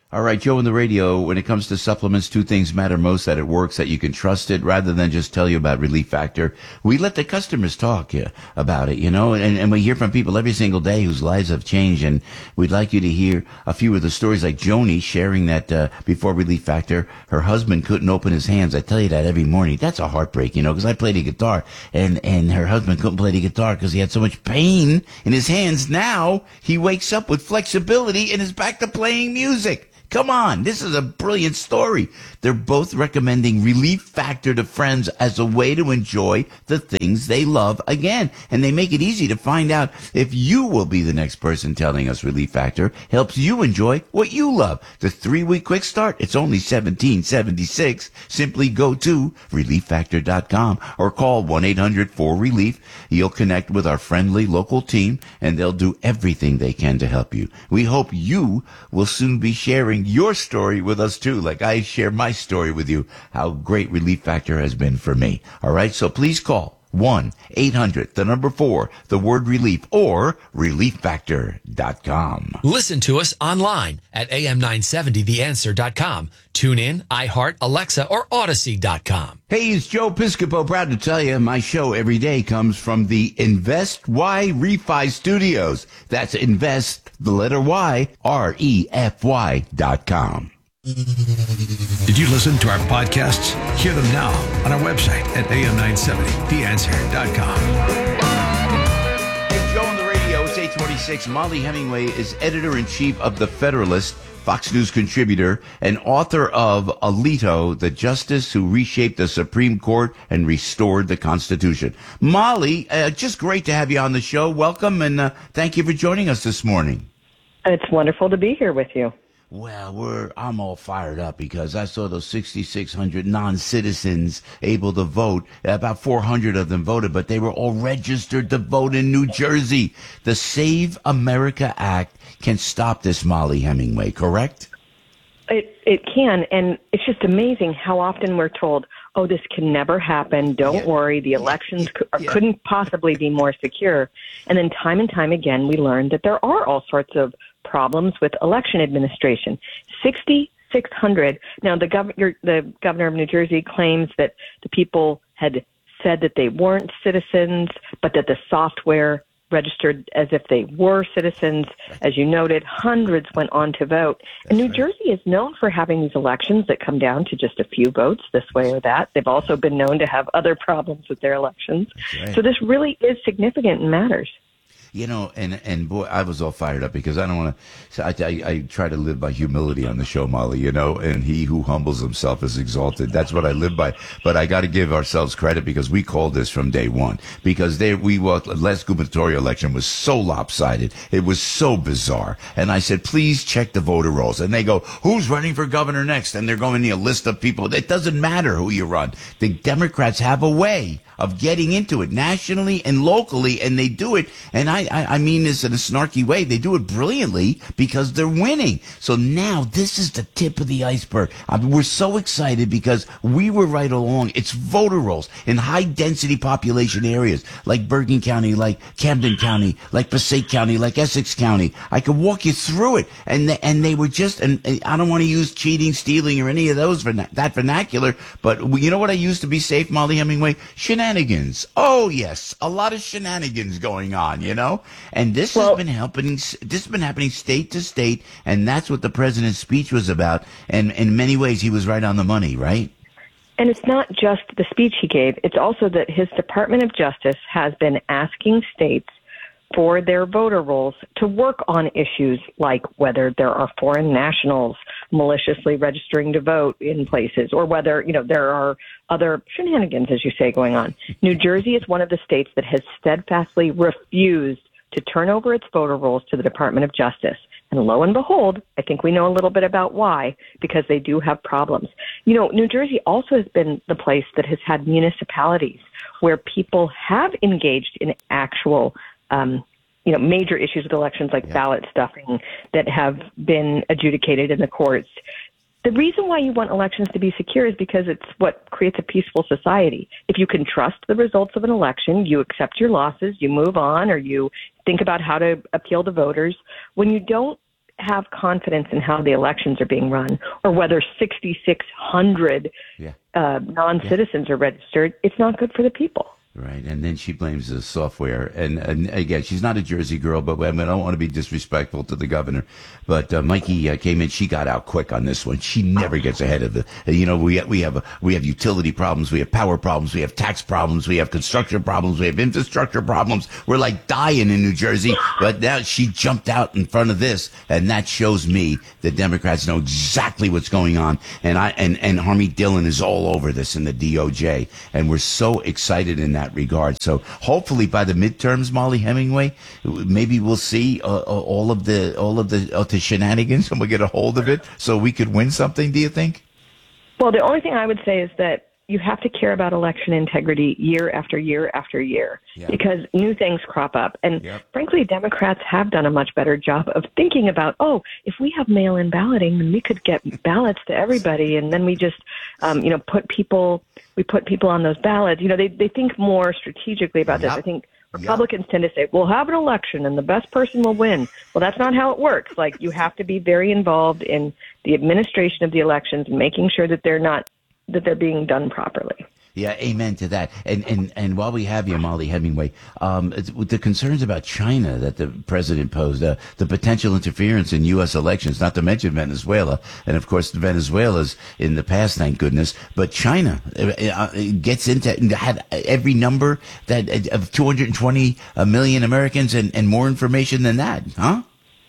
All right, Joe on the radio, when it comes to supplements, two things matter most: that it works, that you can trust it, rather than just tell you about Relief Factor. We let the customers talk uh, about it, you know, and, and we hear from people every single day whose lives have changed, and we'd like you to hear a few of the stories, like Joni sharing that uh, before Relief Factor, her husband couldn't open his hands. I tell you that every morning. That's a heartbreak, you know, because I played the guitar, and, and her husband couldn't play the guitar because he had so much pain in his hands. Now he wakes up with flexibility and is back to playing music. Come on, this is a brilliant story. They're both recommending Relief Factor to friends as a way to enjoy the things they love again. And they make it easy to find out if you will be the next person telling us Relief Factor helps you enjoy what you love. The three-week quick start, it's only seventeen seventy-six. Simply go to relief factor dot com or call one eight hundred four relief. You'll connect with our friendly local team, and they'll do everything they can to help you. We hope you will soon be sharing your story with us too, like I share my story with you, how great Relief Factor has been for me. All right, so please call one eight hundred, the number four, the word relief, or relief factor dot com. Listen to us online at A M nine seventy the answer dot com. Tune in, iHeart, Alexa, or Odyssey dot com. Hey, it's Joe Piscopo. Proud to tell you my show every day comes from the Invest Y Refi Studios. That's Invest, the letter Y, R E F Y dot com. Did you listen to our podcasts? Hear them now on our website at A M nine seventy the answer dot com. Hey, Joe on the radio, it's eight twenty-six. Molly Hemingway is editor-in-chief of The Federalist, Fox News contributor, and author of Alito, the Justice Who Reshaped the Supreme Court and Restored the Constitution. Molly, uh, just great to have you on the show. Welcome, and uh, thank you for joining us this morning. It's wonderful to be here with you. Well, we're I'm all fired up because I saw those sixty-six hundred non-citizens able to vote. About four hundred of them voted, but they were all registered to vote in New Jersey. The Save America Act can stop this, Molly Hemingway, correct? It it can, and it's just amazing how often we're told, oh, this can never happen, don't yeah. worry, the elections yeah. Yeah. couldn't possibly be more secure. And then time and time again, we learn that there are all sorts of problems with election administration. sixty-six hundred. Now, the, gov- the governor of New Jersey claims that the people had said that they weren't citizens, but that the software registered as if they were citizens. As you noted, hundreds went on to vote. That's and New right. Jersey is known for having these elections that come down to just a few votes this way or that. They've also been known to have other problems with their elections. Right. So this really is significant and matters. You know, and, and boy, I was all fired up because I don't want to, I, I, I try to live by humility on the show, Molly, you know, and he who humbles himself is exalted. That's what I live by. But I got to give ourselves credit because we called this from day one, because they, we walked, last gubernatorial election was so lopsided. It was so bizarre. And I said, please check the voter rolls. And they go, who's running for governor next? And they're going to a list of people. It doesn't matter who you run. The Democrats have a way of getting into it nationally and locally, and they do it. And I, I, I mean this in a snarky way. They do it brilliantly because they're winning. So now this is the tip of the iceberg. I mean, we're so excited because we were right along. It's voter rolls in high density population areas like Bergen County, like Camden County, like Passaic County, like Essex County. I could walk you through it. And they, and they were just, and, and I don't want to use cheating, stealing, or any of those, that vernacular, but you know what I used to be safe, Molly Hemingway? Shenanigans. Shenanigans. Oh, yes. A lot of shenanigans going on, you know? And this well, has been happening, this has been happening state to state, and that's what the president's speech was about. And in many ways, he was right on the money, right? And it's not just the speech he gave. It's also that his Department of Justice has been asking states for their voter rolls to work on issues like whether there are foreign nationals maliciously registering to vote in places, or whether, you know, there are other shenanigans, as you say, going on. New Jersey is one of the states that has steadfastly refused to turn over its voter rolls to the Department of Justice. And lo and behold, I think we know a little bit about why, because they do have problems. You know, New Jersey also has been the place that has had municipalities where people have engaged in actual Um, you know, major issues with elections like yeah. ballot stuffing that have been adjudicated in the courts. The reason why you want elections to be secure is because it's what creates a peaceful society. If you can trust the results of an election, you accept your losses, you move on, or you think about how to appeal to voters. When you don't have confidence in how the elections are being run or whether sixty-six hundred yeah. uh, non-citizens yeah. are registered, it's not good for the people. Right, and then she blames the software. And, and again, she's not a Jersey girl, but I, mean, I don't want to be disrespectful to the governor. But uh, Mikey uh, came in; she got out quick on this one. She never gets ahead of the. You know, we we have we have utility problems, we have power problems, we have tax problems, we have construction problems, we have infrastructure problems. We're like dying in New Jersey. But now she jumped out in front of this, and that shows me that Democrats know exactly what's going on. And I and and Harmeet Dillon is all over this in the D O J, and we're so excited in that regard. So hopefully by the midterms, Molly Hemingway, maybe we'll see uh, all of the all of the, uh, the shenanigans, and we'll get a hold of it so we could win something. Do you think? Well, the only thing I would say is that you have to care about election integrity year after year after year yeah. because new things crop up. And yep. frankly, Democrats have done a much better job of thinking about, oh, if we have mail-in balloting, then we could get ballots to everybody. And then we just, um, you know, put people, we put people on those ballots. You know, they, they think more strategically about yep. this. I think Republicans yep. tend to say, we'll have an election and the best person will win. Well, that's not how it works. Like, you have to be very involved in the administration of the elections and making sure that they're not that they're being done properly. Yeah, amen to that. And and, and while we have you, Molly Hemingway, um, with the concerns about China that the president posed, uh, the potential interference in U S elections, not to mention Venezuela, and of course Venezuela's in the past, thank goodness, but China uh, gets into had every number that of two hundred twenty million Americans and, and more information than that, huh?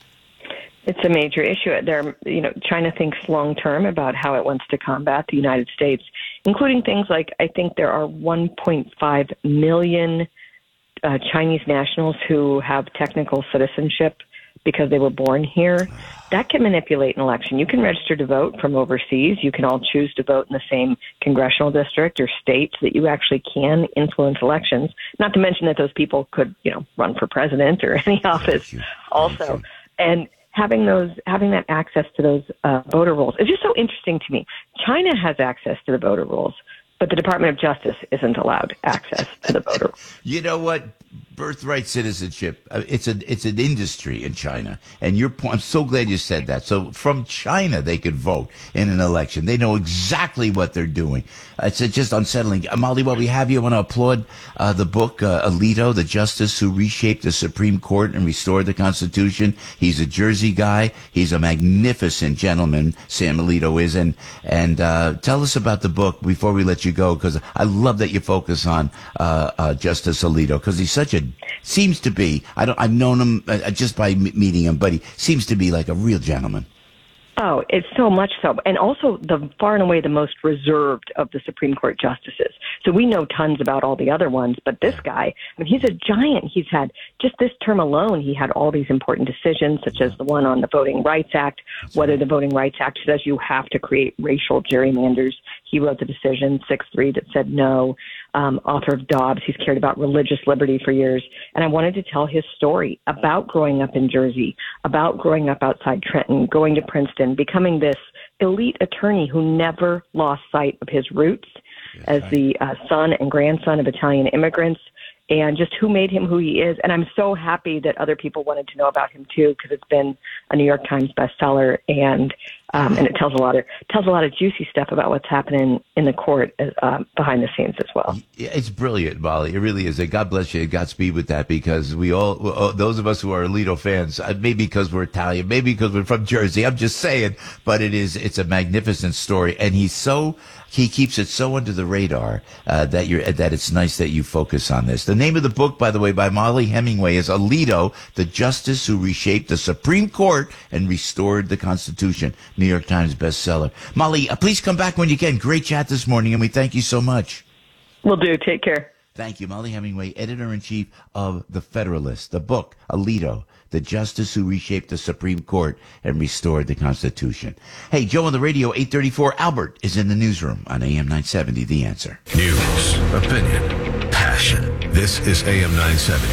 It's a major issue. There, you know, China thinks long term about how it wants to combat the United States, including things like I think there are one point five million uh, Chinese nationals who have technical citizenship because they were born here. That can manipulate an election. You can register to vote from overseas. You can all choose to vote in the same congressional district or state so that you actually can influence elections. Not to mention that those people could, you know, run for president or any office also. And having those, having that access to those uh, voter rolls is just so interesting to me. China has access to the voter rolls, but the Department of Justice isn't allowed access to the voter rolls. You know what? Birthright citizenship, uh, it's a it's an industry in China. And your point, I'm so glad you said that. So from China, they could vote in an election. They know exactly what they're doing. Uh, it's uh, just unsettling. Uh, Molly, while we have you, I want to applaud uh, the book, uh, Alito, the justice who reshaped the Supreme Court and restored the Constitution. He's a Jersey guy. He's a magnificent gentleman, Sam Alito is. And, and uh, tell us about the book before we let you go, because I love that you focus on uh, uh, Justice Alito, because he's such a seems to be, I don't, I've known him uh, just by m- meeting him, but he seems to be like a real gentleman. Oh, it's so much so. And also the far and away the most reserved of the Supreme Court justices. So we know tons about all the other ones, but this guy, I mean, he's a giant. He's had, just this term alone, he had all these important decisions, such as the one on the Voting Rights Act, whether the Voting Rights Act says you have to create racial gerrymanders. He wrote the decision, six three, that said no. Um, author of Dobbs. He's cared about religious liberty for years. And I wanted to tell his story about growing up in Jersey, about growing up outside Trenton, going to Princeton, becoming this elite attorney who never lost sight of his roots as the uh, son and grandson of Italian immigrants, and just who made him who he is. And I'm so happy that other people wanted to know about him too, because it's been a New York Times bestseller, and um, and it tells a lot of tells a lot of juicy stuff about what's happening in the court uh, behind the scenes as well. Yeah, it's brilliant, Molly. It really is. And God bless you. Godspeed with that, because we all, those of us who are Alito fans, maybe because we're Italian, maybe because we're from Jersey. I'm just saying, but it is. It's a magnificent story, and he's so. He keeps it so under the radar uh, that you're that it's nice that you focus on this. The name of the book, by the way, by Molly Hemingway, is Alito, the Justice Who Reshaped the Supreme Court and Restored the Constitution. New York Times bestseller. Molly, uh, please come back when you can. Great chat this morning, and we thank you so much. Will do. Take care. Thank you, Molly Hemingway, editor-in-chief of The Federalist. The book, Alito, the Justice Who Reshaped the Supreme Court and Restored the Constitution. Hey, Joe on the radio, eight thirty-four. Albert is in the newsroom on A M nine seventy, The Answer. News, opinion, passion. This is A M nine seventy,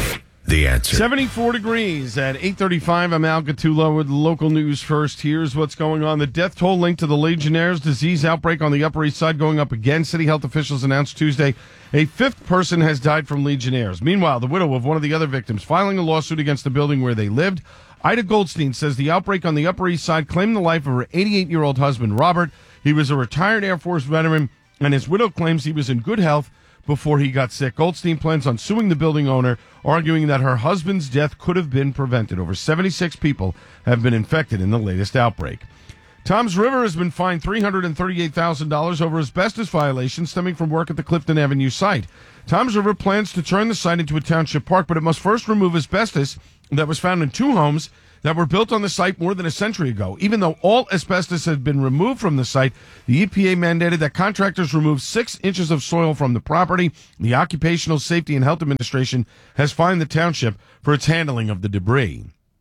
The Answer. seventy-four degrees at eight thirty-five. I'm Al Gattulo with local news first. Here's what's going on. The death toll linked to the Legionnaire's disease outbreak on the Upper East Side going up again. City health officials announced Tuesday a fifth person has died from Legionnaires. Meanwhile, the widow of one of the other victims filing a lawsuit against the building where they lived. Ida Goldstein says the outbreak on the Upper East Side claimed the life of her eighty-eight-year-old husband, Robert. He was a retired Air Force veteran, and his widow claims he was in good health before he got sick. Goldstein plans on suing the building owner, arguing that her husband's death could have been prevented. Over seventy-six people have been infected in the latest outbreak. Toms River has been fined three hundred thirty-eight thousand dollars over asbestos violations stemming from work at the Clifton Avenue site. Toms River plans to turn the site into a township park, but it must first remove asbestos that was found in two homes that were built on the site more than a century ago. Even though all asbestos had been removed from the site, the E P A mandated that contractors remove six inches of soil from the property. The Occupational Safety and Health Administration has fined the township for its handling of the debris.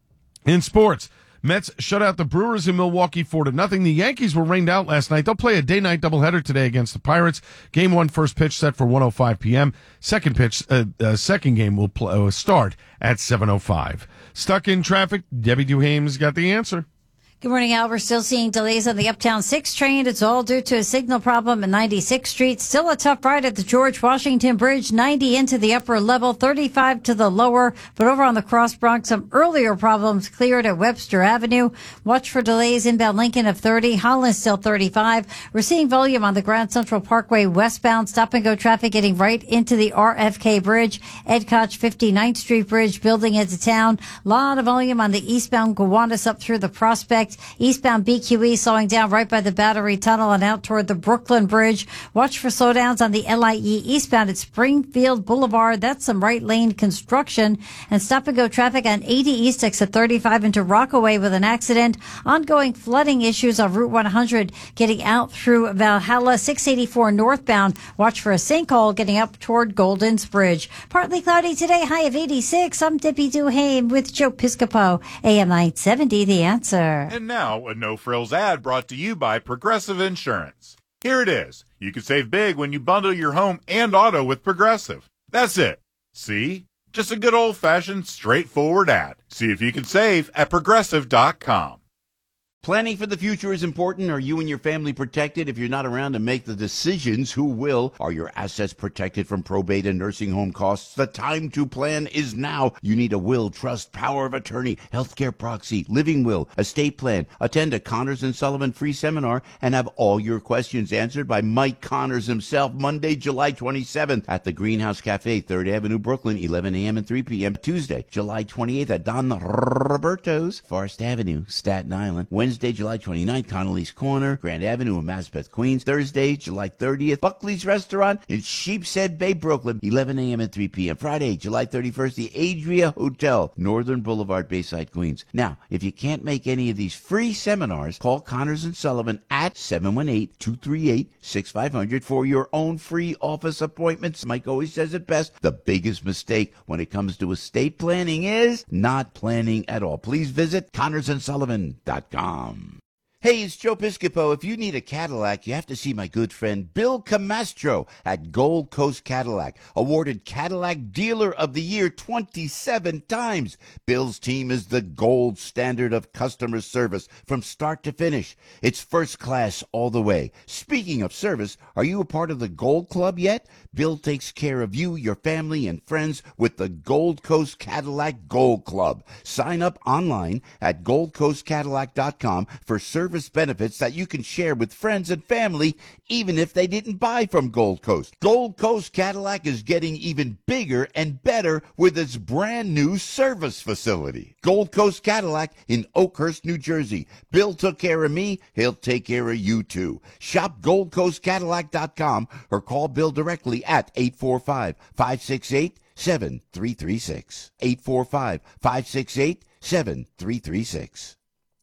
In sports, Mets shut out the Brewers in Milwaukee four to nothing. The Yankees were rained out last night. They'll play a day-night doubleheader today against the Pirates. Game one, first pitch set for one oh five p.m. Second pitch, uh, uh, second game will pl- uh, start at seven oh five. Stuck in traffic, Debbie Duhame's got the answer. Good morning, Al. We're still seeing delays on the Uptown six train. It's all due to a signal problem at ninety-sixth Street. Still a tough ride at the George Washington Bridge, ninety into the upper level, thirty-five to the lower. But over on the Cross Bronx, some earlier problems cleared at Webster Avenue. Watch for delays inbound Lincoln of thirty, Holland still thirty-five. We're seeing volume on the Grand Central Parkway westbound. Stop and go traffic getting right into the R F K Bridge. Ed Koch fifty-ninth Street Bridge building into town. Lot of volume on the eastbound Gowanus up through the Prospect. Eastbound B Q E slowing down right by the Battery Tunnel and out toward the Brooklyn Bridge. Watch for slowdowns on the L I E eastbound at Springfield Boulevard. That's some right lane construction. And stop and go traffic on eighty East exit thirty-five into Rockaway with an accident. Ongoing flooding issues on Route one hundred getting out through Valhalla. six eighty-four northbound. Watch for a sinkhole getting up toward Golden's Bridge. Partly cloudy today, high of eighty-six. I'm Debbie Duhame with Joe Piscopo, A M nine seventy, The Answer. And now, a no-frills ad brought to you by Progressive Insurance. Here it is. You can save big when you bundle your home and auto with Progressive. That's it. See? Just a good old-fashioned, straightforward ad. See if you can save at Progressive dot com. Planning for the future is important. Are you and your family protected? If you're not around to make the decisions, who will? Are your assets protected from probate and nursing home costs? The time to plan is now. You need a will, trust, power of attorney, healthcare proxy, living will, estate plan. Attend a Connors and Sullivan free seminar and have all your questions answered by Mike Connors himself Monday, July twenty-seventh at the Greenhouse Cafe, third Avenue, Brooklyn, eleven a.m. and three p.m. Tuesday, July twenty-eighth at Don Roberto's, Forest Avenue, Staten Island. Wednesday, Wednesday, July twenty-ninth, Connolly's Corner, Grand Avenue in Maspeth, Queens. Thursday, July thirtieth, Buckley's Restaurant in Sheepshead Bay, Brooklyn, eleven a.m. and three p.m. Friday, July thirty-first, the Adria Hotel, Northern Boulevard, Bayside, Queens. Now, if you can't make any of these free seminars, call Connors and Sullivan at seven one eight, two three eight, six five zero zero for your own free office appointments. Mike always says it best. The biggest mistake when it comes to estate planning is not planning at all. Please visit Connors and Sullivan dot com. Hey, it's Joe Piscopo. If you need a Cadillac, you have to see my good friend Bill Camastro at Gold Coast Cadillac, awarded Cadillac Dealer of the Year twenty-seven times. Bill's team is the gold standard of customer service from start to finish. It's first class all the way. Speaking of service, are you a part of the Gold Club yet? Bill takes care of you, your family, and friends with the Gold Coast Cadillac Gold Club. Sign up online at gold coast cadillac dot com for service benefits that you can share with friends and family, even if they didn't buy from Gold Coast. Gold Coast Cadillac is getting even bigger and better with its brand new service facility. Gold Coast Cadillac in Oakhurst, New Jersey. Bill took care of me. He'll take care of you too. Shop gold coast cadillac dot com or call Bill directly at eight four five, five six eight, seven three three six. eight four five, five six eight, seven three three six.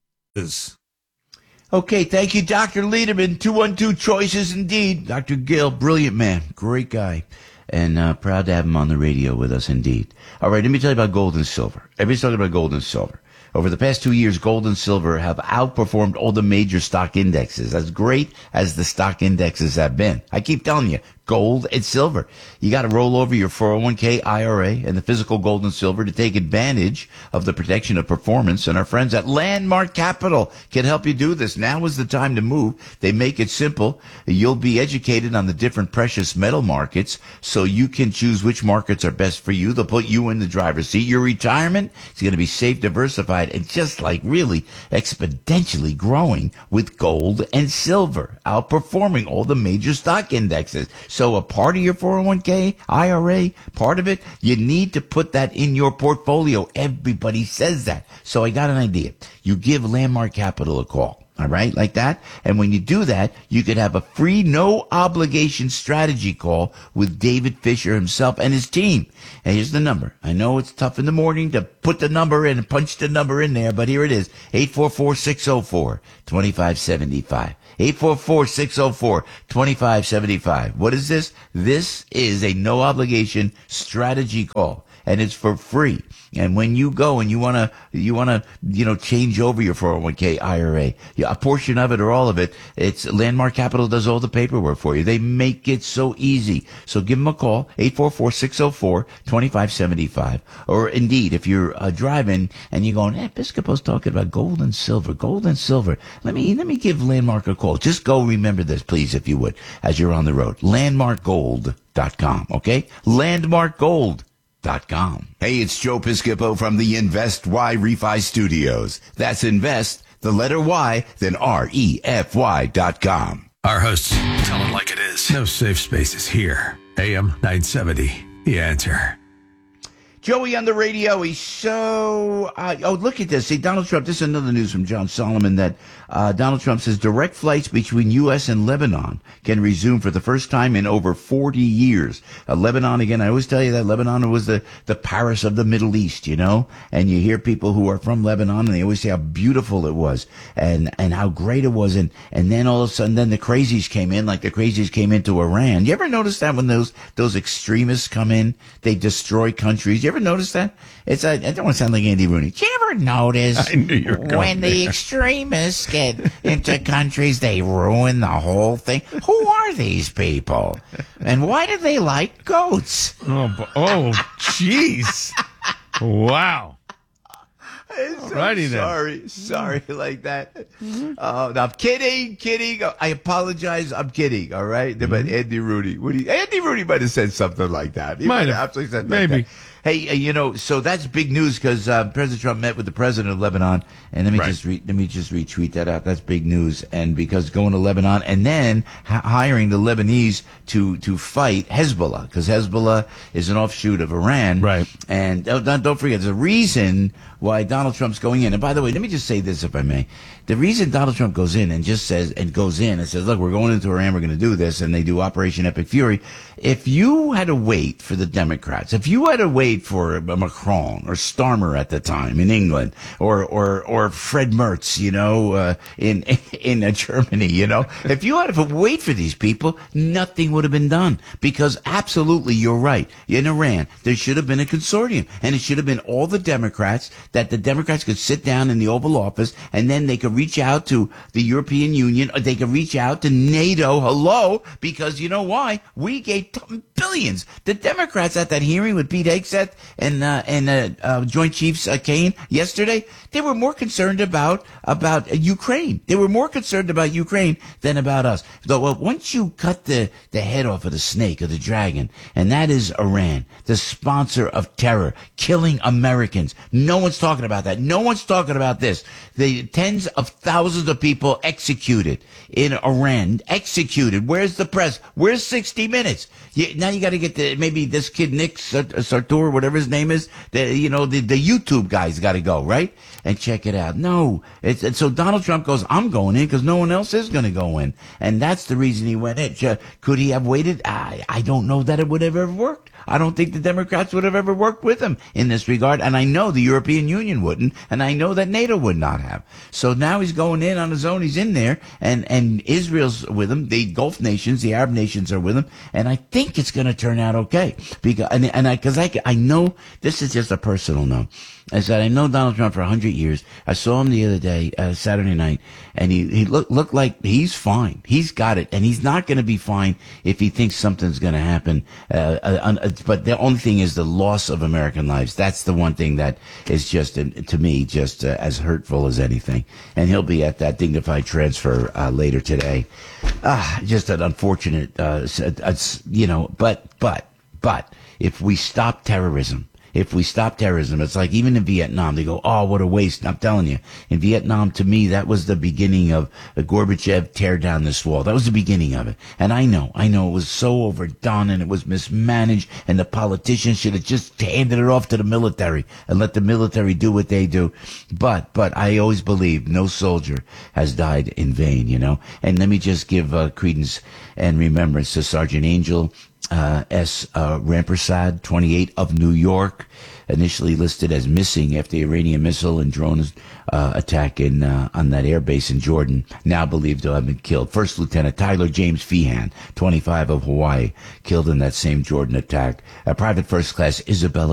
Okay, thank you, Doctor Lederman. two one two choices indeed. Doctor Gill, brilliant man, great guy, and uh, proud to have him on the radio with us indeed. All right, let me tell you about gold and silver. Everybody's talking about gold and silver. Over the past two years, gold and silver have outperformed all the major stock indexes. As great as the stock indexes have been, I keep telling you, gold and silver. You got to roll over your four oh one k, I R A, and the physical gold and silver to take advantage of the protection of performance. And our friends at Landmark Capital can help you do this. Now is the time to move. They make it simple. You'll be educated on the different precious metal markets so you can choose which markets are best for you. They'll put you in the driver's seat. Your retirement is going to be safe, diversified, and just like really exponentially growing with gold and silver, outperforming all the major stock indexes. So a part of your four oh one k, I R A, part of it, you need to put that in your portfolio. Everybody says that. So I got an idea. You give Landmark Capital a call. All right, like that. And when you do that, you could have a free, no obligation strategy call with David Fisher himself and his team. And here's the number. I know it's tough in the morning to put the number in and punch the number in there, but here it is. eight four four, six oh four, two five seven five. eight four four, six oh four, two five seven five. What is this? This is a no obligation strategy call, and it's for free. And when you go and you want to, you want to, you know, change over your four oh one k, I R A, a portion of it or all of it, it's Landmark Capital does all the paperwork for you. They make it so easy. So give them a call, eight four four, six oh four, two five seven five. Or indeed, if you're uh, driving and you're going, eh, Piscopo's talking about gold and silver, gold and silver. Let me, let me give Landmark a call. Just go remember this, please, if you would, as you're on the road. landmark gold dot com, okay? Landmark Gold. Dot com. Hey, it's Joe Piscopo from the Invest Y Refi Studios. That's Invest, the letter Y, then R E F Y dot com. Our hosts tell it like it is. No safe spaces here. A M nine seventy, The Answer. Joey on the radio. He's so, uh, oh, look at this. See, Donald Trump, this is another news from John Solomon that uh, Donald Trump says direct flights between U S and Lebanon can resume for the first time in over forty years. Uh, Lebanon, again, I always tell you that Lebanon was the, the Paris of the Middle East, you know? And you hear people who are from Lebanon and they always say how beautiful it was and, and how great it was. And, and then all of a sudden, then the crazies came in, like the crazies came into Iran. You ever notice that when those, those extremists come in, they destroy countries? You ever notice that? It's a, I don't want to sound like Andy Rooney. Did you ever notice I knew you were going when the there. extremists get into countries, they ruin the whole thing? Who are these people? And why do they like goats? Oh, bu- oh, jeez. Wow. Alrighty then. Sorry, sorry like that. Mm-hmm. Uh, no, I'm kidding, kidding. I apologize. I'm kidding. All right, mm-hmm. But Andy Rooney, what do you, Andy Rooney might have said something like that. He might have absolutely said maybe. Like that. Hey, uh, you know, so that's big news because uh, President Trump met with the president of Lebanon, and let me Right. just re- let me just retweet that out. That's big news, and because going to Lebanon and then h- hiring the Lebanese to to fight Hezbollah because Hezbollah is an offshoot of Iran, right? And uh, don't, don't forget, there's a reason why Donald Trump's going in. And by the way, let me just say this, if I may. The reason Donald Trump goes in and just says, and goes in and says, look, we're going into Iran, we're going to do this, and they do Operation Epic Fury. If you had to wait for the Democrats, if you had to wait for Macron or Starmer at the time in England, or, or, or Fred Merz, you know, uh, in, in uh, Germany, you know, if you had to wait for these people, nothing would have been done. Because absolutely, you're right. In Iran, there should have been a consortium, and it should have been all the Democrats, that the Democrats could sit down in the Oval Office, and then they could reach out to the European Union, or they could reach out to NATO. Hello, because you know why? We gave t- billions. The Democrats at that hearing with Pete Hegseth and uh, and uh, uh, Joint Chiefs uh, Kane yesterday, they were more concerned about about uh, Ukraine. They were more concerned about Ukraine than about us. Though, well, once you cut the the head off of the snake or the dragon, and that is Iran, the sponsor of terror, killing Americans. No one's talking about that. No one's talking about this. The tens of thousands of people executed in Iran. Executed. Where's the press? Where's sixty minutes? You, now you got to get the, maybe this kid, Nick Sartor, whatever his name is, the, you know, the, the YouTube guy's got to go, right? And check it out. No. It's, it's, so Donald Trump goes, I'm going in because no one else is going to go in. And that's the reason he went in. Could he have waited? I, I don't know that it would have ever worked. I don't think the Democrats would have ever worked with him in this regard. And I know the European Union wouldn't. and I know that NATO would not have. So now he's going in on his own. He's in there, and, and Israel's with him. The Gulf nations, the Arab nations are with him, and I think it's going to turn out okay. Because, and, and I, cause I, I know, this is just a personal note. I said, I know Donald Trump for a hundred years. I saw him the other day, uh, Saturday night, and he, he looked, looked like he's fine. He's got it, and he's not going to be fine if he thinks something's going to happen. Uh, uh, but the only thing is the loss of American lives. That's the one thing that is just, uh, to me, just uh, as hurtful as anything. And he'll be at that dignified transfer uh, later today. Ah, just an unfortunate, uh, uh, you know, but, but, but, if we stop terrorism, If we stop terrorism, it's like even in Vietnam, they go, oh, what a waste. I'm telling you, in Vietnam, to me, that was the beginning of uh, Gorbachev tear down this wall. That was the beginning of it. And I know, I know it was so overdone and it was mismanaged, and the politicians should have just handed it off to the military and let the military do what they do. But, but I always believe no soldier has died in vain, you know. And let me just give uh, credence and remembrance to Sergeant Angel Uh, S. Uh, Rampersad, twenty-eight, of New York, initially listed as missing after the Iranian missile and drone uh, attack in uh, on that air base in Jordan, now believed to have been killed. First Lieutenant Tyler James Feehan, twenty-five, of Hawaii, killed in that same Jordan attack. Uh, Private First Class Isabella